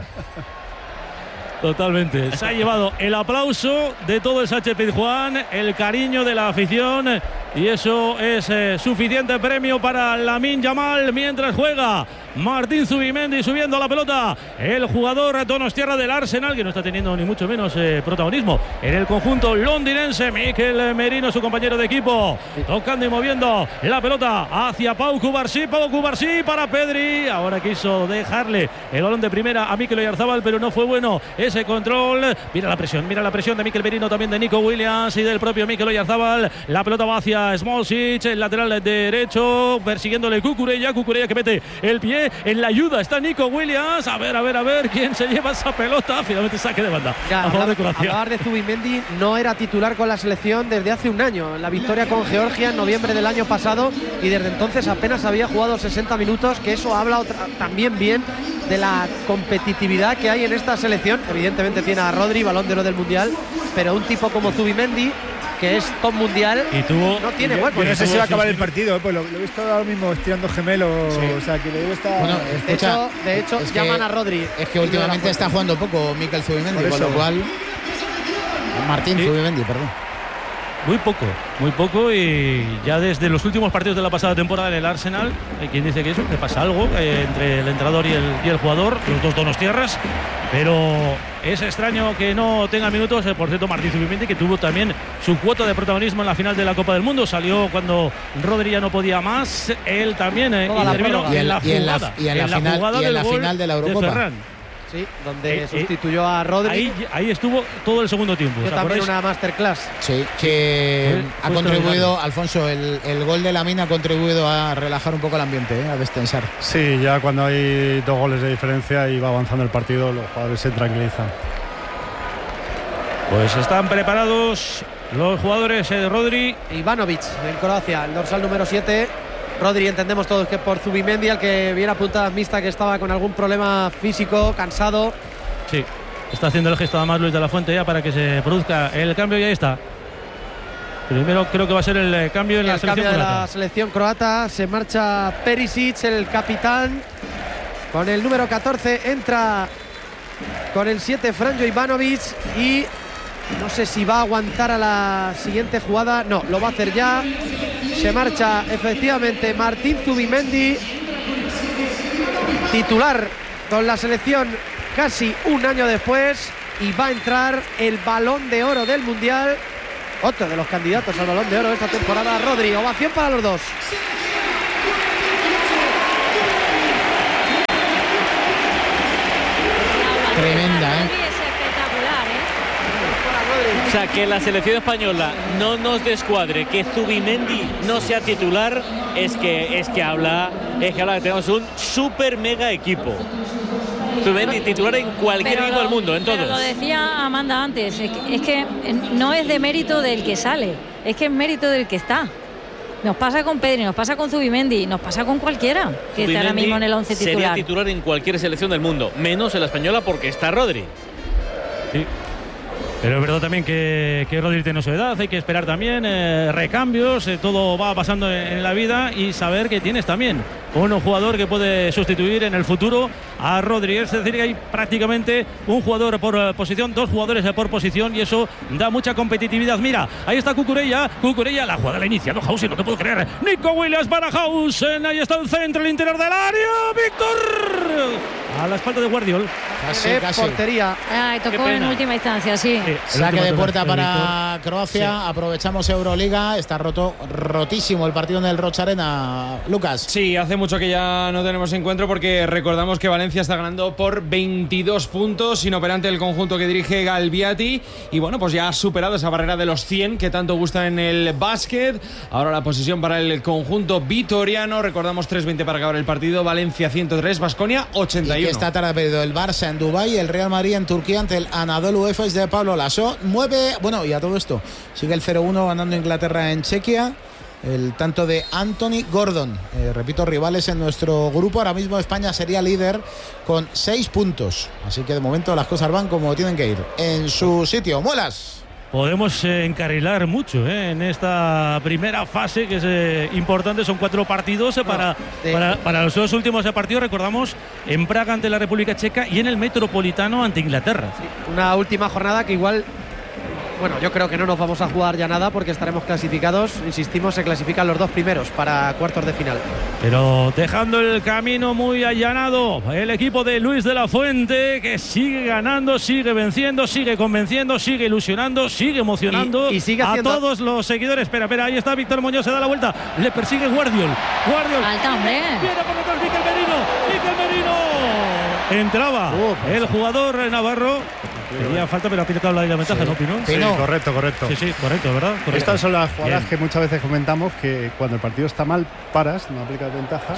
Totalmente. Se ha llevado el aplauso de todo el Sánchez-Pizjuán, el cariño de la afición, y eso es suficiente premio para Lamine Yamal mientras juega Martín Zubimendi subiendo la pelota. El jugador donostiarra del Arsenal, que no está teniendo ni mucho menos protagonismo en el conjunto londinense. Mikel Merino, su compañero de equipo, tocando y moviendo la pelota hacia Pau Cubarsí para Pedri. Ahora quiso dejarle el balón de primera a Mikel Oyarzabal, pero no fue bueno ese control. Mira la presión de Mikel Merino, también de Nico Williams y del propio Mikel Oyarzabal. La pelota va hacia Smolcic, el lateral derecho, persiguiéndole Cucurella que mete el pie. En la ayuda está Nico Williams. A ver quién se lleva esa pelota. Finalmente saque de banda. Hablar de Zubimendi, no era titular con la selección desde hace un año. La victoria con Georgia en noviembre del año pasado, y desde entonces apenas había jugado 60 minutos, que eso habla también bien de la competitividad que hay en esta selección. Evidentemente tiene a Rodri, Balón de Oro del Mundial, pero un tipo como Zubimendi, que es top mundial, no tiene hueco. Yo no sé si va a acabar el partido, pues lo he visto ahora mismo estirando gemelos. Sí. O sea, que le debe estar. Bueno, escucha, de hecho llaman a Rodri. Es que últimamente está jugando poco Mikel Zubimendi, con lo cual. Martín Zubimendi, perdón. Muy poco, y ya desde los últimos partidos de la pasada temporada en el Arsenal, hay quien dice que pasa algo entre el entrenador y el jugador, los dos donostiarras, pero es extraño que no tenga minutos. Por cierto, Martín Zubimendi, que tuvo también su cuota de protagonismo en la final de la Copa del Mundo, salió cuando Rodri ya no podía más, él también intervino en la final de la Eurocopa. Sí, donde sustituyó a Rodri. Ahí estuvo todo el segundo tiempo. Yo también una masterclass. Sí, que ha contribuido, Alfonso, el gol de Lamine ha contribuido a relajar un poco el ambiente, a destensar. Sí, ya cuando hay 2 goles de diferencia y va avanzando el partido, los jugadores se tranquilizan. Pues están preparados los jugadores de Rodri. Ivanovic en Croacia, el dorsal número 7. Rodri entendemos todos que por Zubimendi, al que viera puntada mixta, que estaba con algún problema físico, cansado. Sí, está haciendo el gesto además Luis de la Fuente ya para que se produzca el cambio y ahí está. Primero creo que va a ser el cambio en la selección croata. La selección croata, se marcha Perisic, el capitán, con el número 14, entra con el 7 Franjo Ivanovic y no sé si va a aguantar a la siguiente jugada. No, lo va a hacer ya. Se marcha efectivamente Martín Zubimendi, titular con la selección casi un año después, y va a entrar el Balón de Oro del Mundial, otro de los candidatos al Balón de Oro de esta temporada, Rodri. Ovación para los dos. Tremenda, O sea, que la selección española no nos descuadre, que Zubimendi no sea titular, es que habla de que tenemos un super mega equipo. Zubimendi titular en cualquier equipo del mundo, en todos. Pero lo decía Amanda antes, es que no es de mérito del que sale, es que es mérito del que está. Nos pasa con Pedri, nos pasa con Zubimendi, nos pasa con cualquiera que esté ahora mismo en el 11 titular. Sería titular en cualquier selección del mundo, menos en la española porque está Rodri. Sí. Pero es verdad también que Rodri tiene su edad, hay que esperar también recambios, todo va pasando en la vida, y saber que tienes también un jugador que puede sustituir en el futuro a Rodri. Es decir, que hay prácticamente un jugador por posición, dos jugadores por posición, y eso da mucha competitividad. Mira, ahí está Cucurella, la jugada la ha iniciado Hausen, no te puedo creer. Nico Williams para Hausen, ahí está el centro, el interior del área, Víctor a la espalda de Guardiol. Casi. Portería. Tocó en última instancia, sí. Saque de puerta para Croacia. Sí. Aprovechamos Euroliga. Está rotísimo el partido en el Rocha Arena, Lucas. Sí, hace mucho que ya no tenemos encuentro, porque recordamos que Valencia está ganando por 22 puntos, inoperante el conjunto que dirige Galbiati, y bueno, pues ya ha superado esa barrera de los 100 que tanto gusta en el básquet. Ahora la posición para el conjunto vitoriano, recordamos 3:20 para acabar el partido. Valencia 103, Baskonia 81. Y esta tarde ha perdido el Barça en Dubái, el Real Madrid en Turquía ante el Anadolu Efes de Pablo Laso. Bueno, y a todo esto sigue el 0-1 ganando Inglaterra en Chequia. El tanto de Anthony Gordon. Repito, rivales en nuestro grupo. Ahora mismo España sería líder con 6 puntos. Así que de momento las cosas van como tienen que ir. En su sitio, Muelas. Podemos encarrilar mucho en esta primera fase, que es importante. Son 4 partidos para los 2 últimos partidos. Recordamos, en Praga ante la República Checa y en el Metropolitano ante Inglaterra. Sí, una última jornada que igual... Bueno, yo creo que no nos vamos a jugar ya nada porque estaremos clasificados. Insistimos, se clasifican los 2 primeros para cuartos de final. Pero dejando el camino muy allanado, el equipo de Luis de la Fuente, que sigue ganando, sigue venciendo, sigue convenciendo, sigue ilusionando, sigue emocionando y sigue haciendo... a todos los seguidores. Espera, ahí está Víctor Muñoz, se da la vuelta, le persigue Guardiol. Alta, hombre. Viene por detrás Mikel Merino. Entraba el jugador navarro. Tenía falta, pero ha pitado la ventaja, ¿no, Pino? Sí, correcto. Sí, correcto, ¿verdad? Correcto. Estas son las jugadas que muchas veces comentamos, que cuando el partido está mal, paras, no aplicas ventaja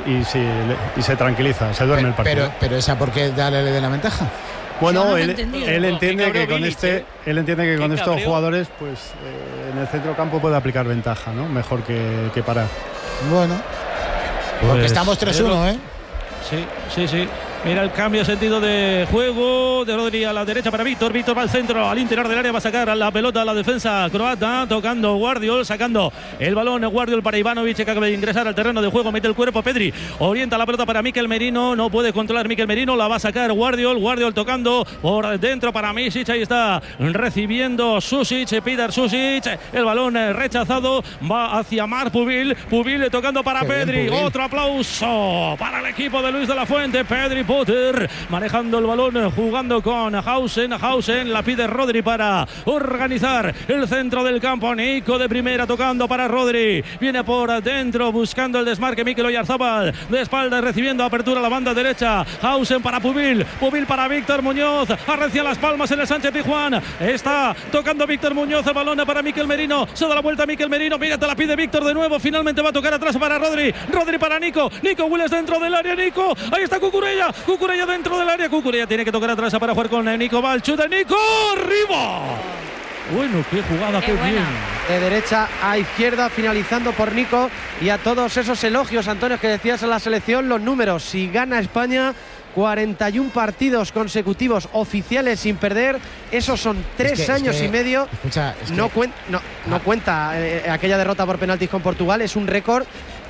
y se tranquiliza, se duerme el partido. Pero esa, ¿por qué darle de la ventaja? Bueno, él entiende que con estos jugadores, pues en el centro campo puede aplicar ventaja, ¿no? Mejor que parar. Bueno, porque estamos 3-1, ¿eh? Sí. Mira el cambio de sentido de juego de Rodri a la derecha para Víctor. Víctor va al centro, al interior del área, va a sacar la pelota a la defensa croata, tocando Guardiol, sacando el balón Guardiol para Ivanovic, que acaba de ingresar al terreno de juego, mete el cuerpo, Pedri orienta la pelota para Mikel Merino, no puede controlar Mikel Merino, la va a sacar Guardiol tocando por dentro para Misic, ahí está recibiendo Susic, Peter Susic, el balón rechazado, va hacia Marc Pubil tocando para Pedri, otro aplauso para el equipo de Luis de la Fuente. Pedri Potter manejando el balón, jugando con Hausen, la pide Rodri para organizar el centro del campo. Nico de primera tocando para Rodri, viene por dentro buscando el desmarque Mikel Oyarzabal, de espaldas recibiendo apertura a la banda derecha. Hausen para Pubil para Víctor Muñoz, arrecia las palmas en el Sánchez Pizjuán, está tocando Víctor Muñoz, el balón para Mikel Merino, se da la vuelta Mikel Merino, mira, te la pide Víctor de nuevo, finalmente va a tocar atrás para Rodri para Nico Willis dentro del área, Nico, ahí está Cucurella dentro del área, Cucurella tiene que tocar atrás para jugar con Nico, va el chute, Nico, arriba. Bueno, qué jugada, qué bien. De derecha a izquierda, finalizando por Nico. Y a todos esos elogios, Antonio, que decías a la selección, los números. Si gana España, 41 partidos consecutivos oficiales sin perder, esos son 3 años y medio. Escucha, no cuenta aquella derrota por penaltis con Portugal, es un récord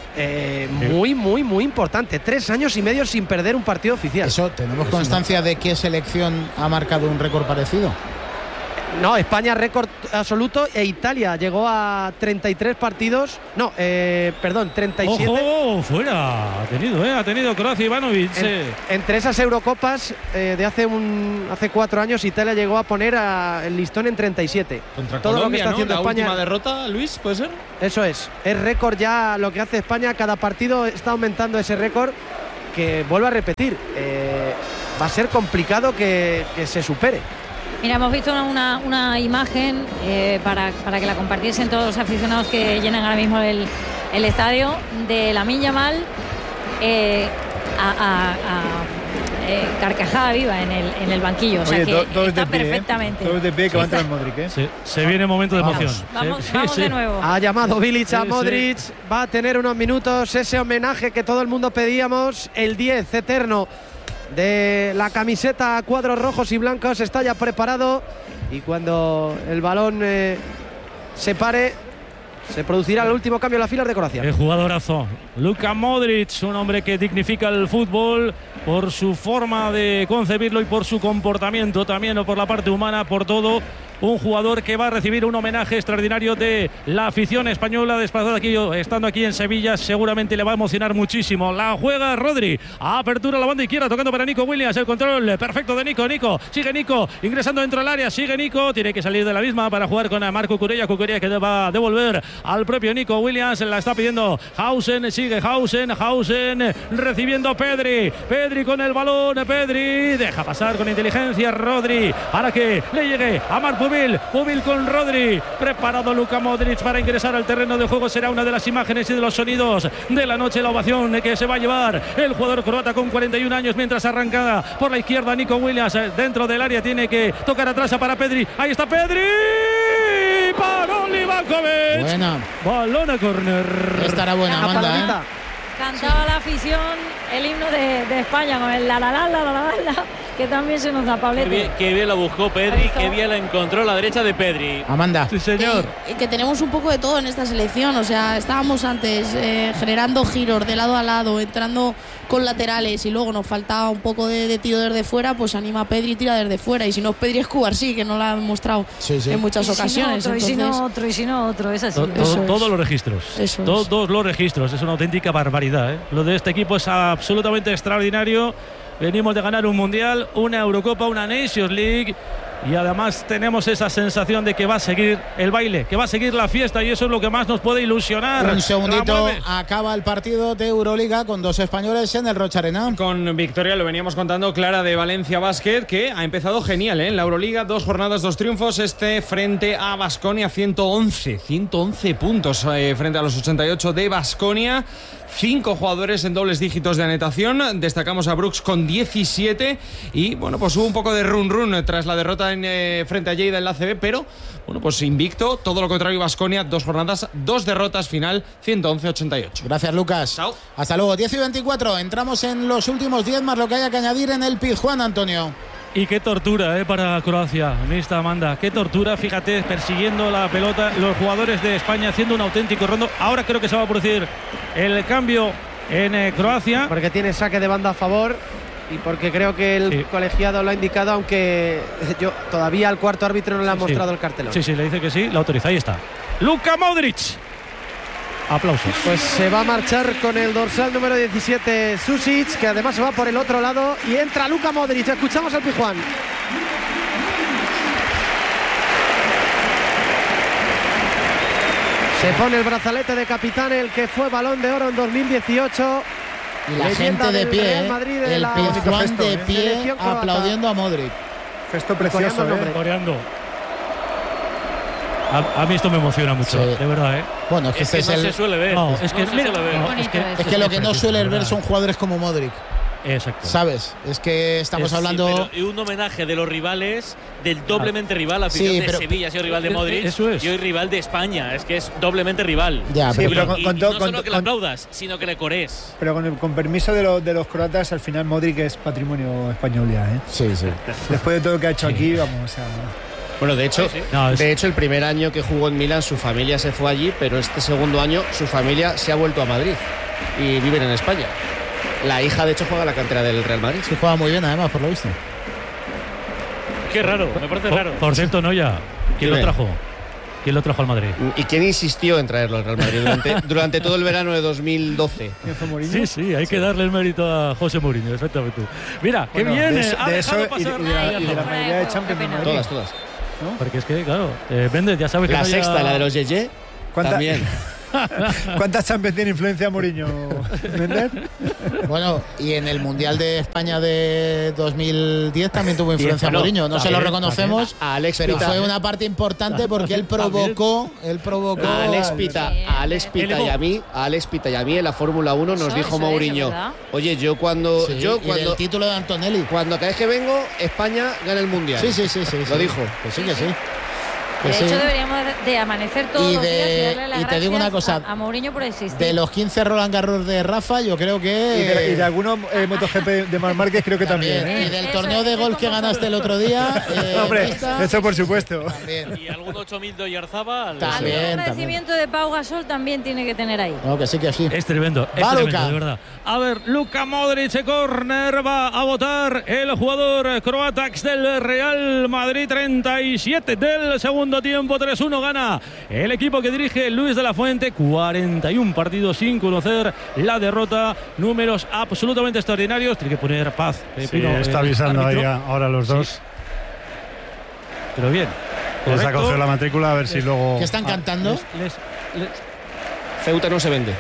muy importante. 3 años y medio sin perder un partido oficial. Eso, ¿tenemos constancia de qué selección ha marcado un récord parecido? No, España récord absoluto, e Italia llegó a 33 partidos. No, perdón, 37. ¡Ojo! Fuera. Ha tenido Croacia, Ivanovic. Entre esas Eurocopas de hace 4 años, Italia llegó a poner el listón en 37. Contra todo Colombia, lo que está haciendo España. La última derrota, Luis, ¿puede ser? Eso es récord ya lo que hace España. Cada partido está aumentando ese récord, que vuelvo a repetir, va a ser complicado que se supere. Mira, hemos visto una imagen para que la compartiesen todos los aficionados que llenan ahora mismo el estadio, de Lamine Yamal carcajada viva en el banquillo. O sea, que está perfectamente. Todos de pie, que va a entrar Modric. Se viene momento de emoción. Vamos de nuevo. Ha llamado Bilic a Modric. Va a tener unos minutos ese homenaje que todo el mundo pedíamos. El 10 eterno de la camiseta a cuadros rojos y blancos está ya preparado, y cuando el balón se pare, se producirá el último cambio en las filas de Croacia. El jugadorazo Luka Modric, un hombre que dignifica el fútbol por su forma de concebirlo y por su comportamiento también, o por la parte humana, por todo. Un jugador que va a recibir un homenaje extraordinario de la afición española, desplazada aquí, estando aquí en Sevilla. Seguramente le va a emocionar muchísimo. La juega Rodri, apertura a la banda izquierda, tocando para Nico Williams. El control perfecto de Nico. Sigue Nico, ingresando dentro del área. Sigue Nico, tiene que salir de la misma para jugar con Marco Cucurella. Cucurella que va a devolver al propio Nico Williams. La está pidiendo Hausen, sigue Hausen recibiendo Pedri con el balón. Pedri deja pasar con inteligencia Rodri para que le llegue a Marc Pubil con Rodri. Preparado Luka Modric para ingresar al terreno de juego. Será una de las imágenes y de los sonidos de la noche, la ovación que se va a llevar el jugador croata con 41 años, mientras arrancada por la izquierda Nico Williams dentro del área. Tiene que tocar atrás para Pedri. Ahí está Pedri. Para Livakovic. Buena. Balón a córner. Estará buena, Amanda. Cantaba la afición el himno de España con el la, que también se nos da, Pablete. Qué bien la buscó Pedri, qué bien la encontró la derecha de Pedri. Amanda. Sí, señor. Que tenemos un poco de todo en esta selección. O sea, estábamos antes generando giros de lado a lado, entrando con laterales, y luego nos faltaba un poco de tiro desde fuera. Pues anima a Pedri y tira desde fuera. Y si no es Pedri, es Cubarsí, que no lo ha demostrado en muchas ocasiones. Y si no otro, es así. Todos los registros. Todos los registros. Es una auténtica barbaridad. Lo de este equipo es absolutamente extraordinario. Venimos de ganar un Mundial, una Eurocopa, una Nations League, y además tenemos esa sensación de que va a seguir el baile, que va a seguir la fiesta, y eso es lo que más nos puede ilusionar. Un segundito, acaba el partido de Euroliga con 2 españoles en el Rocha Arena. Con victoria, lo veníamos contando, clara, de Valencia Basket, que ha empezado genial en la Euroliga. 2 jornadas, 2 triunfos. Frente a Baskonia, 111 puntos frente a los 88 de Baskonia. 5 jugadores en dobles dígitos de anotación. Destacamos a Brooks con 17. Y bueno, pues hubo un poco de run tras la derrota frente a Lleida en la ACB, pero bueno, pues invicto. Todo lo contrario, Baskonia, 2 jornadas, 2 derrotas, final 111-88. Gracias, Lucas. Chao. Hasta luego. 10:24. Entramos en los últimos 10 más lo que haya que añadir en el Pizjuán, Antonio. Y qué tortura para Croacia, mixta Amanda. Qué tortura, fíjate, persiguiendo la pelota. Los jugadores de España haciendo un auténtico rondo. Ahora creo que se va a producir el cambio en Croacia. Porque tiene saque de banda a favor, y porque creo que el colegiado lo ha indicado, aunque yo todavía al cuarto árbitro no le ha mostrado el cartelón. Sí, le dice que sí, la autoriza. Ahí está. Luka Modric. Aplausos. Pues se va a marchar con el dorsal número 17 Susic, que además se va por el otro lado, y entra Luka Modric. Escuchamos al Pizjuán. Se pone el brazalete de capitán, el que fue Balón de Oro en 2018. Y la gente de pie, el Pizjuán de pie aplaudiendo a Modric. Gesto precioso, coreando. A mí esto me emociona mucho, de verdad, Bueno, es que se suele ver. Es que lo que no suele ver son jugadores como Modric. Exacto. ¿Sabes? Es que estamos hablando. Y un homenaje de los rivales, del doblemente rival. La afición de Sevilla ha sido rival de Modric. Eso es. Y hoy rival de España. Es que es doblemente rival. Ya, pero no solo que le aplaudas, sino que le corees. Pero con permiso de los croatas, al final Modric es patrimonio español ya, ¿eh? Sí. Después de todo lo que ha hecho aquí, vamos a. Bueno, de hecho, el primer año que jugó en Milán, su familia se fue allí, pero este segundo año su familia se ha vuelto a Madrid y viven en España. La hija, de hecho, juega en la cantera del Real Madrid. Sí, juega muy bien, además, por lo visto. Qué raro, me parece raro. Por cierto, Noya, ¿quién lo trajo? ¿Quién lo trajo al Madrid? ¿Y quién insistió en traerlo al Real Madrid durante todo el verano de 2020? Sí, hay que darle el mérito a José Mourinho, exactamente. Mira, qué bien. De eso y de la mayoría de Champions. Todas. ¿No? Porque es que, claro, Méndez, ya sabes que la sexta, la de los Yeye, también. ¿Cuántas Champions tiene influencia Mourinho, Méndez? Bueno, y en el Mundial de España de 2010 también tuvo influencia Mourinho. No se lo reconocemos, pero fue una parte importante porque él provocó a Alex Pita y a mí en la Fórmula 1 nos dijo Mourinho, oye, yo cuando el título de Antonelli, cuando cada vez que vengo España gana el Mundial. Sí. Lo dijo. Que sí. De hecho, deberíamos de amanecer todos los días y darle las te digo una cosa, a Mourinho por existir. De los 15 Roland Garros de Rafa, yo creo que... Y de algunos MotoGP de Marc Márquez creo que también. Y del torneo de golf que ganaste el otro día. Hombre, eso por supuesto. También. Y algún 8000 de Oyarzabal. También. El agradecimiento de Pau Gasol también tiene que tener ahí. No, que sí. Es tremendo, de verdad. A ver, Luka Modric, córner, va a votar el jugador croata del Real Madrid, 37 del segundo tiempo, 3-1 gana el equipo que dirige Luis de la Fuente, 41 partidos sin conocer la derrota, números absolutamente extraordinarios. Tiene que poner paz. Está avisando ahí ahora los dos. Sí. Pero bien. Les ha cogido la matrícula a ver si luego... ¿Qué están cantando? Ceuta no se vende.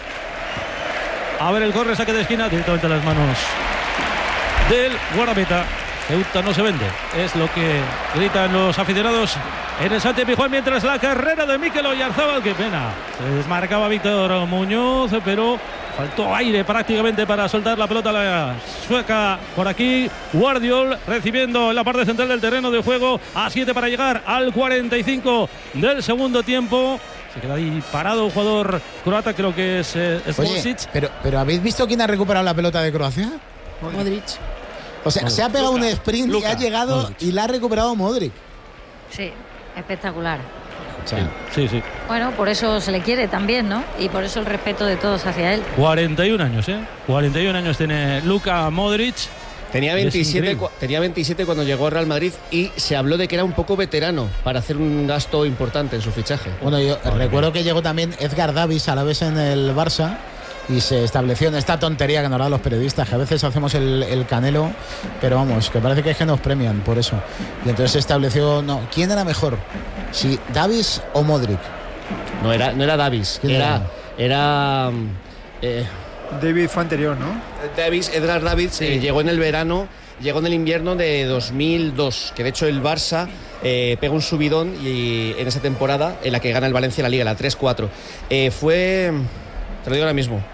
A ver el corre, saque de esquina, directamente a las manos del guardameta. Ceuta no se vende, es lo que gritan los aficionados en el Sánchez Pizjuán, mientras la carrera de Mikel Oyarzabal, qué pena, se desmarcaba Víctor Muñoz, pero faltó aire prácticamente para soltar la pelota a la sueca. Por aquí Guardiol recibiendo en la parte central del terreno de juego, a 7 para llegar al 45 del segundo tiempo. Se queda ahí parado un jugador croata, creo que es Vučić. Pero ¿habéis visto quién ha recuperado la pelota de Croacia? Modric. O sea, se ha pegado un sprint y ha llegado y la ha recuperado Modric. Sí, espectacular. Sí. Bueno, por eso se le quiere también, ¿no? Y por eso el respeto de todos hacia él. 41 años, 41 años tiene Luka Modric. Tenía 27 cuando llegó al Real Madrid y se habló de que era un poco veterano para hacer un gasto importante en su fichaje. Bueno, yo recuerdo que llegó también Edgar Davis a la vez en el Barça y se estableció en esta tontería que nos dan los periodistas, que a veces hacemos el canelo, pero vamos, que parece que es que nos premian por eso. Y entonces se estableció, ¿quién era mejor? ¿Si Davis o Modric? No era Davis, era David fue anterior, ¿no? Edgar Davids llegó en el verano, llegó en el invierno de 2002, que de hecho el Barça pega un subidón y en esa temporada en la que gana el Valencia la Liga, la 3-4. Fue, te lo digo ahora mismo,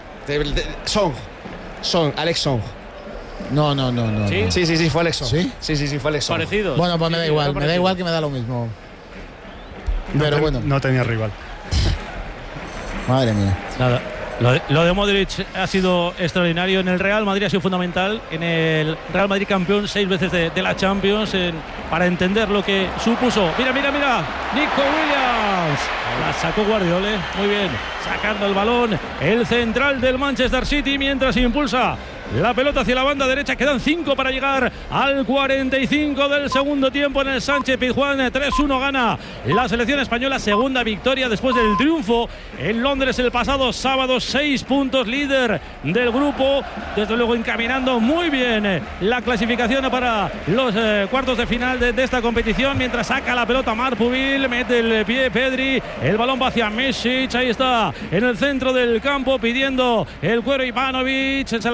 Alex Song. No. Sí, fue Alex Song. ¿Sí? Fue Alex Song. Parecido. Bueno, pues me da igual que me da lo mismo. Pero bueno. No tenía rival. Madre mía. Nada. Lo de Modric ha sido extraordinario. En el Real Madrid ha sido fundamental. En el Real Madrid campeón 6 veces de la Champions. Para entender lo que supuso. Mira. Nico Williams. La sacó Guardiola. Muy bien. Sacando el balón. El central del Manchester City mientras impulsa la pelota hacia la banda derecha. Quedan 5 para llegar al 45 del segundo tiempo en el Sánchez Pizjuán. 3-1 gana la selección española. Segunda victoria después del triunfo en Londres el pasado sábado. 6 puntos, líder del grupo. Desde luego encaminando muy bien la clasificación para los cuartos de final de esta competición. Mientras saca la pelota Marc Pubil, mete el pie Pedri. El balón va hacia Mesic. Ahí está en el centro del campo pidiendo el cuero Ivanovic. Se la deja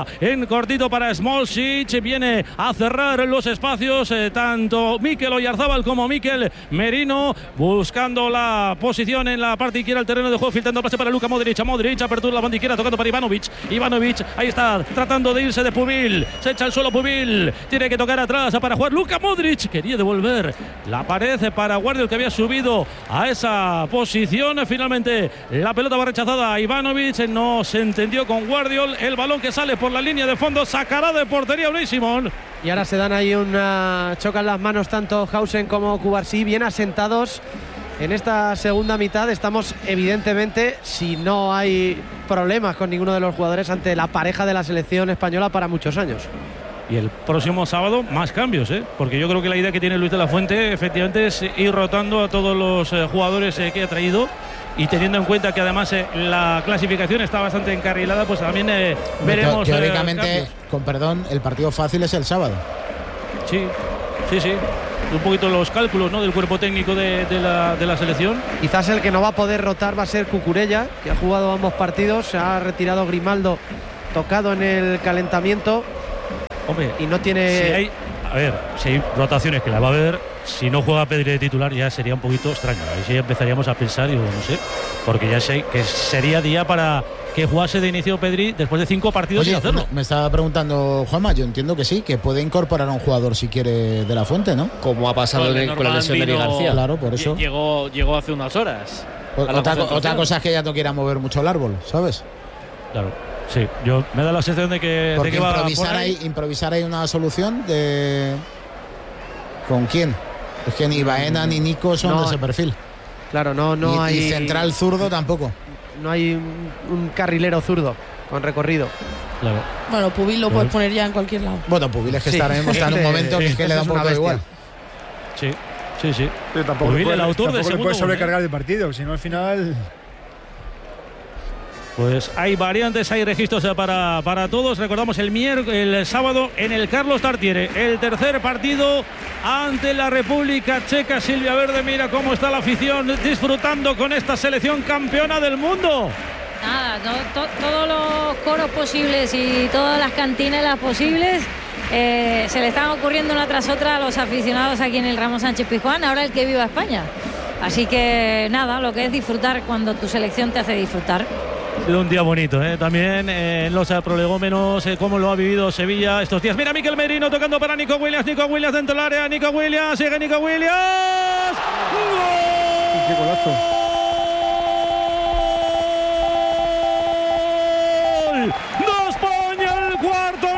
en cortito para Smolcic. Viene a cerrar los espacios tanto Mikel Oyarzábal como Mikel Merino, buscando la posición en la parte izquierda del terreno de juego, filtrando pase para Luka Modric. Modric apertura la banda izquierda, tocando para Ivanovic. Ahí está, tratando de irse de Pubil. Se echa al suelo Pubil. Tiene que tocar atrás para jugar Luka Modric. Quería devolver la pared para Guardiol, que había subido a esa posición. Finalmente la pelota va rechazada. Ivanovic no se entendió con Guardiol. El balón que sale por la línea de fondo, sacará de portería Unai Simón. Y ahora se dan ahí chocan las manos tanto Hausen como Cubarsí, bien asentados en esta segunda mitad. Estamos evidentemente, si no hay problemas con ninguno de los jugadores, ante la pareja de la selección española para muchos años. Y el próximo sábado más cambios, porque yo creo que la idea que tiene Luis de la Fuente efectivamente es ir rotando a todos los jugadores que ha traído, y teniendo en cuenta que además la clasificación está bastante encarrilada, pues también veremos. Teóricamente, con perdón, el partido fácil es el sábado. Sí. Un poquito los cálculos, ¿no?, del cuerpo técnico de la selección. Quizás el que no va a poder rotar va a ser Cucurella, que ha jugado ambos partidos. Se ha retirado Grimaldo, tocado en el calentamiento. Hombre, y no tiene... Si hay rotaciones, que la va a haber. Si no juega Pedri de titular ya sería un poquito extraño. Ahí sí empezaríamos a pensar, no sé, porque ya sé que sería día para que jugase de inicio Pedri después de 5 partidos. Oye, sin hacerlo. Me estaba preguntando Juanma, yo entiendo que sí, que puede incorporar a un jugador si quiere de la Fuente, ¿no? Como ha pasado con la lesión de Eric García. Claro, por eso. Llegó hace unas horas. Otra cosa es que ya no quiera mover mucho el árbol, ¿sabes? Claro. Sí, yo me da la sensación de que, improvisar ahí una solución de... ¿Con quién? Es que ni Baena ni Nico son de ese perfil. Claro, no hay... Y central zurdo tampoco. No hay un carrilero zurdo con recorrido. Claro. Bueno, Pubil lo puedes poner ya en cualquier lado. Bueno, Pubil es que está en un momento que le da un poco igual. Sí. Pero tampoco Pubil, el autor de segundo puede sobrecargar el partido, si no al final... Pues hay variantes, hay registros para todos. Recordamos el sábado en el Carlos Tartiere, el tercer partido ante la República Checa. Silvia Verde, mira cómo está la afición disfrutando con esta selección campeona del mundo. Nada, todos los coros posibles y todas las cantinelas posibles se le están ocurriendo una tras otra a los aficionados aquí en el Ramón Sánchez Pizjuán. Ahora el que viva España. Así que nada, lo que es disfrutar cuando tu selección te hace disfrutar. Ha sido un día bonito, también en los prolegómenos, cómo lo ha vivido Sevilla estos días. Mira, Mikel Merino tocando para Nico Williams dentro del área. Nico Williams, sigue Nico Williams. ¡Gol! ¡Qué golazo! ¡De España el cuarto!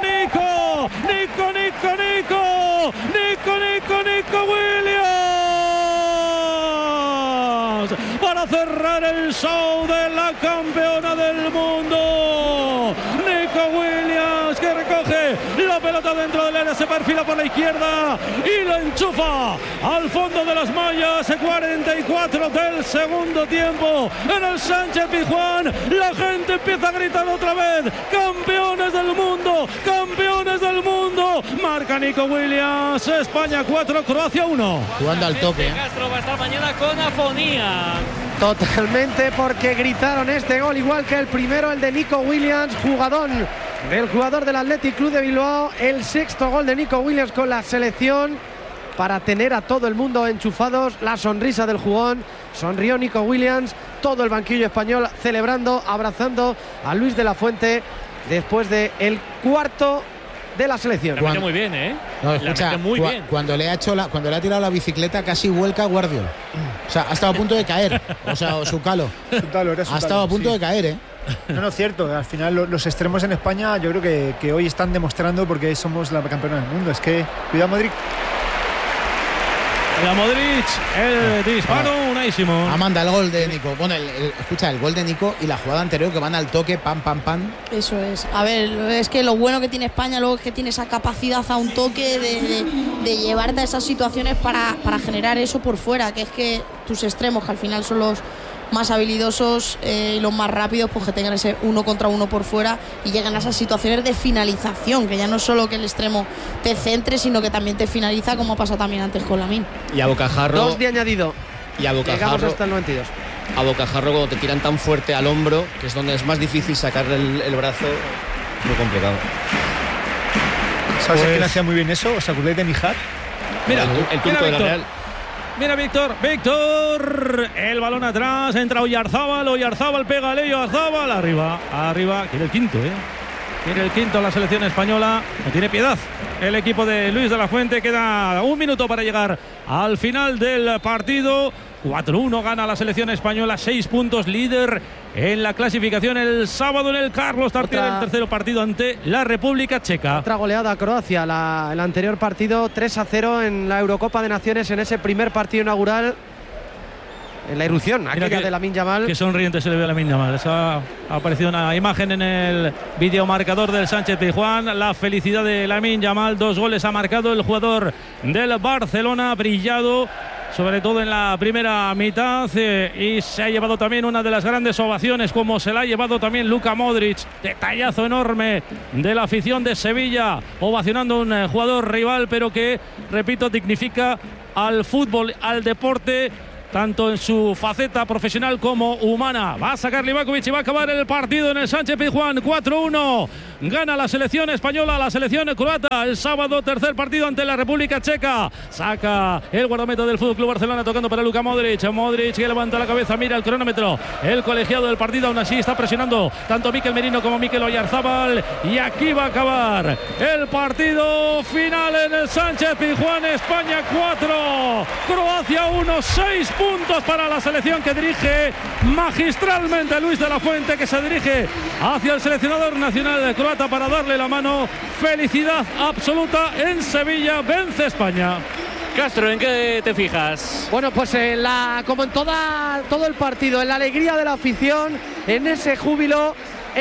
Nico Williams para cerrar el show de la campeona del mundo. Nico Williams, que recoge la pelota dentro del área, se perfila por la izquierda y la enchufa al fondo de las mallas. 44 del segundo tiempo en el Sánchez Pizjuán. La gente empieza a gritar otra vez: campeones del mundo, campeones del mundo. Marca Nico Williams. España 4, Croacia 1. Jugando al toque. Castro va a estar mañana con afonía. Totalmente, porque gritaron este gol igual que el primero, el de Nico Williams, del jugador del Athletic Club de Bilbao. El sexto gol de Nico Williams con la selección para tener a todo el mundo enchufados. La sonrisa del jugón, sonrió Nico Williams, todo el banquillo español celebrando, abrazando a Luis de la Fuente después del cuarto de la selección. La mete muy bien, No, escucha, muy bien. Cuando le ha tirado la bicicleta, casi vuelca a Guardiol. O sea, ha estado a punto de caer. O su talo. Ha estado a punto de caer, No, cierto. Al final los extremos en España yo creo que hoy están demostrando porque somos la campeona del mundo. Es que, cuidado Modric. La Modric, el disparo, Unai Simón. Amanda, el gol de Nico. Bueno, escucha, el gol de Nico y la jugada anterior que van al toque, pam. Eso es. A ver, es que lo bueno que tiene España luego es que tiene esa capacidad a un toque de llevarte a esas situaciones para generar eso por fuera, que es que tus extremos, que al final son los más habilidosos y los más rápidos, pues que tengan ese 1 contra 1 por fuera y lleguen a esas situaciones de finalización, que ya no es solo que el extremo te centre, sino que también te finaliza, como ha pasado también antes con Lamine. Y a bocajarro. 2 de añadido. Y a bocajarro. Llegamos hasta el 92. A bocajarro, cuando te tiran tan fuerte al hombro, que es donde es más difícil sacar el brazo. muy complicado. ¿Sabes quién hacía muy bien eso? ¿Os acordáis de Nihat? Mira, el turco de la Real. Mira Víctor, el balón atrás, entra Oyarzábal pega a Leo Oyarzábal, arriba, quiere el quinto, quiere el quinto la selección española, no tiene piedad el equipo de Luis de la Fuente, queda un minuto para llegar al final del partido. 4-1 gana la selección española, 6 puntos, líder en la clasificación el sábado en el Carlos Tartiere, el tercer partido ante la República Checa. Otra goleada a Croacia, el anterior partido 3-0 en la Eurocopa de Naciones, en ese primer partido inaugural, en la irrupción aquella de Lamine Yamal. Qué sonriente se le ve a Lamine Yamal. Ha aparecido una imagen en el videomarcador del Sánchez-Pizjuán, la felicidad de Lamine Yamal, 2 goles ha marcado el jugador del Barcelona, brillado sobre todo en la primera mitad, y se ha llevado también una de las grandes ovaciones, como se la ha llevado también Luka Modric. Detallazo enorme de la afición de Sevilla, ovacionando a un jugador rival, pero que, repito, dignifica al fútbol, al deporte, tanto en su faceta profesional como humana. Va a sacar Livakovic y va a acabar el partido en el Sánchez-Pizjuán. 4-1 gana la selección española, la selección croata el sábado, tercer partido ante la República Checa. Saca el guardameta del FC Barcelona, tocando para Luka Modric que levanta la cabeza, mira el cronómetro, el colegiado del partido, aún así está presionando tanto Mikel Merino como Mikel Oyarzábal, y aquí va a acabar el partido final en el Sánchez-Pizjuán. España 4, Croacia 1, 6 puntos para la selección que dirige magistralmente Luis de la Fuente, que se dirige hacia el seleccionador nacional de croata para darle la mano. Felicidad absoluta en Sevilla, vence España. Castro, ¿en qué te fijas? Bueno, pues como en todo el partido, en la alegría de la afición, en ese júbilo,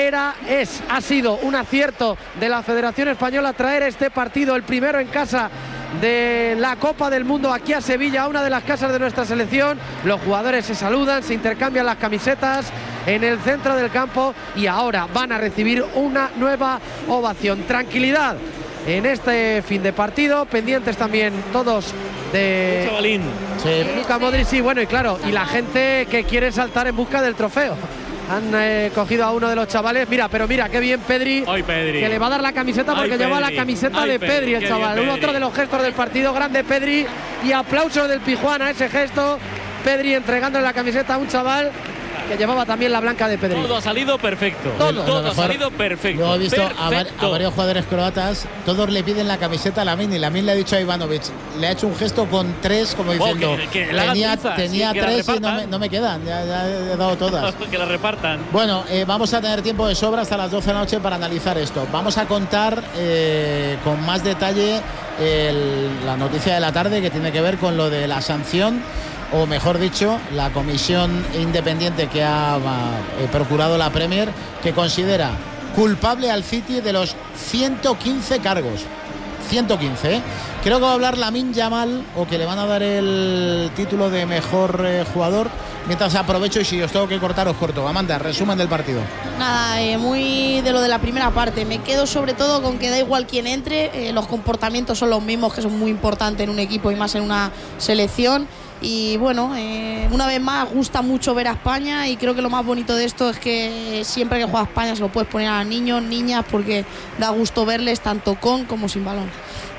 ha sido un acierto de la Federación Española traer este partido, el primero en casa de la Copa del Mundo, aquí a Sevilla, una de las casas de nuestra selección. Los jugadores se saludan, se intercambian las camisetas en el centro del campo, y ahora van a recibir una nueva ovación. Tranquilidad en este fin de partido, pendientes también todos de chavalín. Luka Modric, sí, bueno, y claro, y la gente que quiere saltar en busca del trofeo. Han cogido a uno de los chavales. Mira qué bien Pedri, que le va a dar la camiseta, porque lleva la camiseta de Pedri, el chaval. Otro de los gestos del partido, grande Pedri, y aplausos del Pizjuán a ese gesto. Pedri entregándole la camiseta a un chaval que llevaba también la blanca de Pedri. Todo ha salido perfecto. Todo ha salido perfecto. Yo he visto a varios jugadores croatas, todos le piden la camiseta a Lamine, y Lamine le ha dicho a Ivanovic, le ha hecho un gesto con 3, como diciendo, tenía 3 y no me quedan, ya he dado todas. Que la repartan. Bueno, vamos a tener tiempo de sobra hasta las 12 de la noche para analizar esto. Vamos a contar con más detalle la noticia de la tarde, que tiene que ver con lo de la sanción, o mejor dicho, la comisión independiente que ha procurado la Premier, que considera culpable al City de los 115 cargos. 115, ¿eh? Creo que va a hablar Lamine Yamal, o que le van a dar el título de mejor jugador. Mientras aprovecho, y si os tengo que cortar, os corto. Amanda, resumen del partido. Nada, muy de lo de la primera parte. Me quedo sobre todo con que da igual quién entre, los comportamientos son los mismos, que son muy importantes en un equipo y más en una selección. Y bueno, una vez más gusta mucho ver a España, y creo que lo más bonito de esto es que siempre que juega España se lo puedes poner a niños, niñas, porque da gusto verles tanto con como sin balón.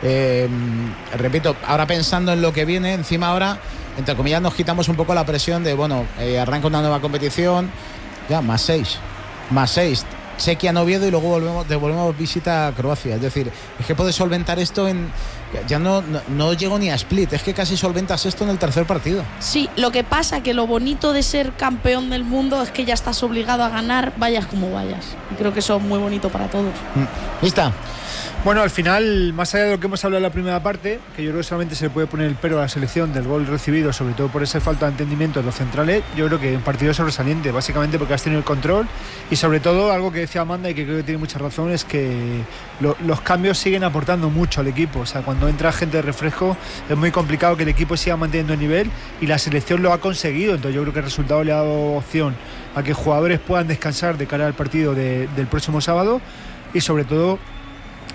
Repito, ahora pensando en lo que viene, encima ahora, entre comillas, nos quitamos un poco la presión de, arranca una nueva competición, ya, más 6. Chequia, Oviedo, y luego devolvemos visita a Croacia. Es decir, es que puedes solventar esto ya no llego ni a Split, es que casi solventas esto en el tercer partido. Sí, lo que pasa que lo bonito de ser campeón del mundo es que ya estás obligado a ganar, vayas como vayas. Y creo que eso es muy bonito para todos. ¿Lista? Bueno, al final, más allá de lo que hemos hablado en la primera parte, que yo creo que solamente se le puede poner el pero a la selección del gol recibido, sobre todo por esa falta de entendimiento de los centrales, yo creo que un partido sobresaliente, básicamente porque has tenido el control, y sobre todo algo que decía Amanda y que creo que tiene mucha razón, es que los cambios siguen aportando mucho al equipo. O sea, cuando entra gente de refresco es muy complicado que el equipo siga manteniendo el nivel, y la selección lo ha conseguido. Entonces yo creo que el resultado le ha dado opción a que jugadores puedan descansar de cara al partido del próximo sábado, y sobre todo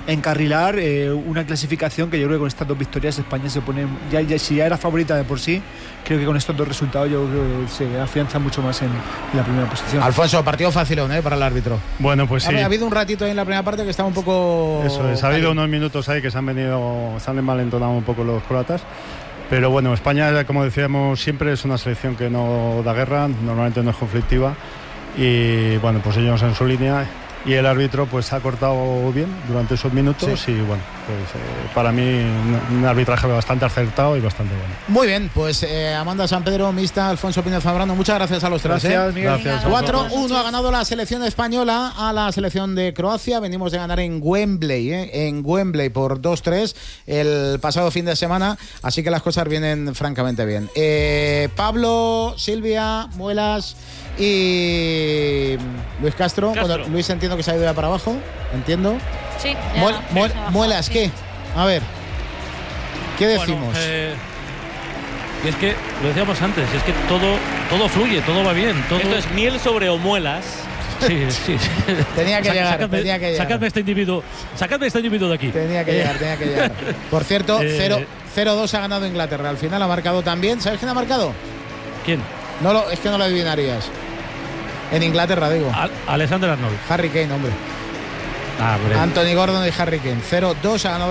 encarrilar una clasificación que yo creo que con estas 2 victorias España se pone, si ya era favorita de por sí, creo que con estos 2 resultados yo creo que se afianza mucho más en la primera posición. Alfonso, partido facilón para el árbitro. Bueno, pues sí. Ha habido un ratito ahí en la primera parte que estaba un poco... Eso es, ha habido unos minutos ahí que se han envalentonado un poco los croatas. Pero bueno, España, como decíamos siempre, es una selección que no da guerra, normalmente no es conflictiva. Y bueno, pues ellos en su línea. Y el árbitro pues ha cortado bien durante esos minutos, sí. Y bueno, pues para mí un arbitraje bastante acertado y bastante bueno. Muy bien, pues Amanda Sampedro, Mista, Alfonso Pino Zambrano, muchas gracias a los tres. Gracias, Miguel. Gracias. 4-1 ha ganado la selección española a la selección de Croacia. Venimos de ganar en Wembley por 2-3 el pasado fin de semana, así que las cosas vienen francamente bien. Pablo, Silvia, Muelas y Luis Castro. Bueno, Luis entiendo que se ha ido ya para abajo, entiendo. Sí. Muelas, ¿qué? A ver, ¿qué decimos? Bueno, es que lo decíamos antes, es que todo fluye, todo va bien. Esto es miel sobre homuelas. Sí. Tenía que llegar. Sacadme este individuo de aquí. Tenía que llegar. Por cierto, 0-2 ha ganado Inglaterra. Al final ha marcado también. ¿Sabes quién ha marcado? ¿Quién? Es que no lo adivinarías. En Inglaterra, digo. Alexander Arnold. Harry Kane, hombre. Anthony Gordon y Harry Kane. 0-2 ha ganado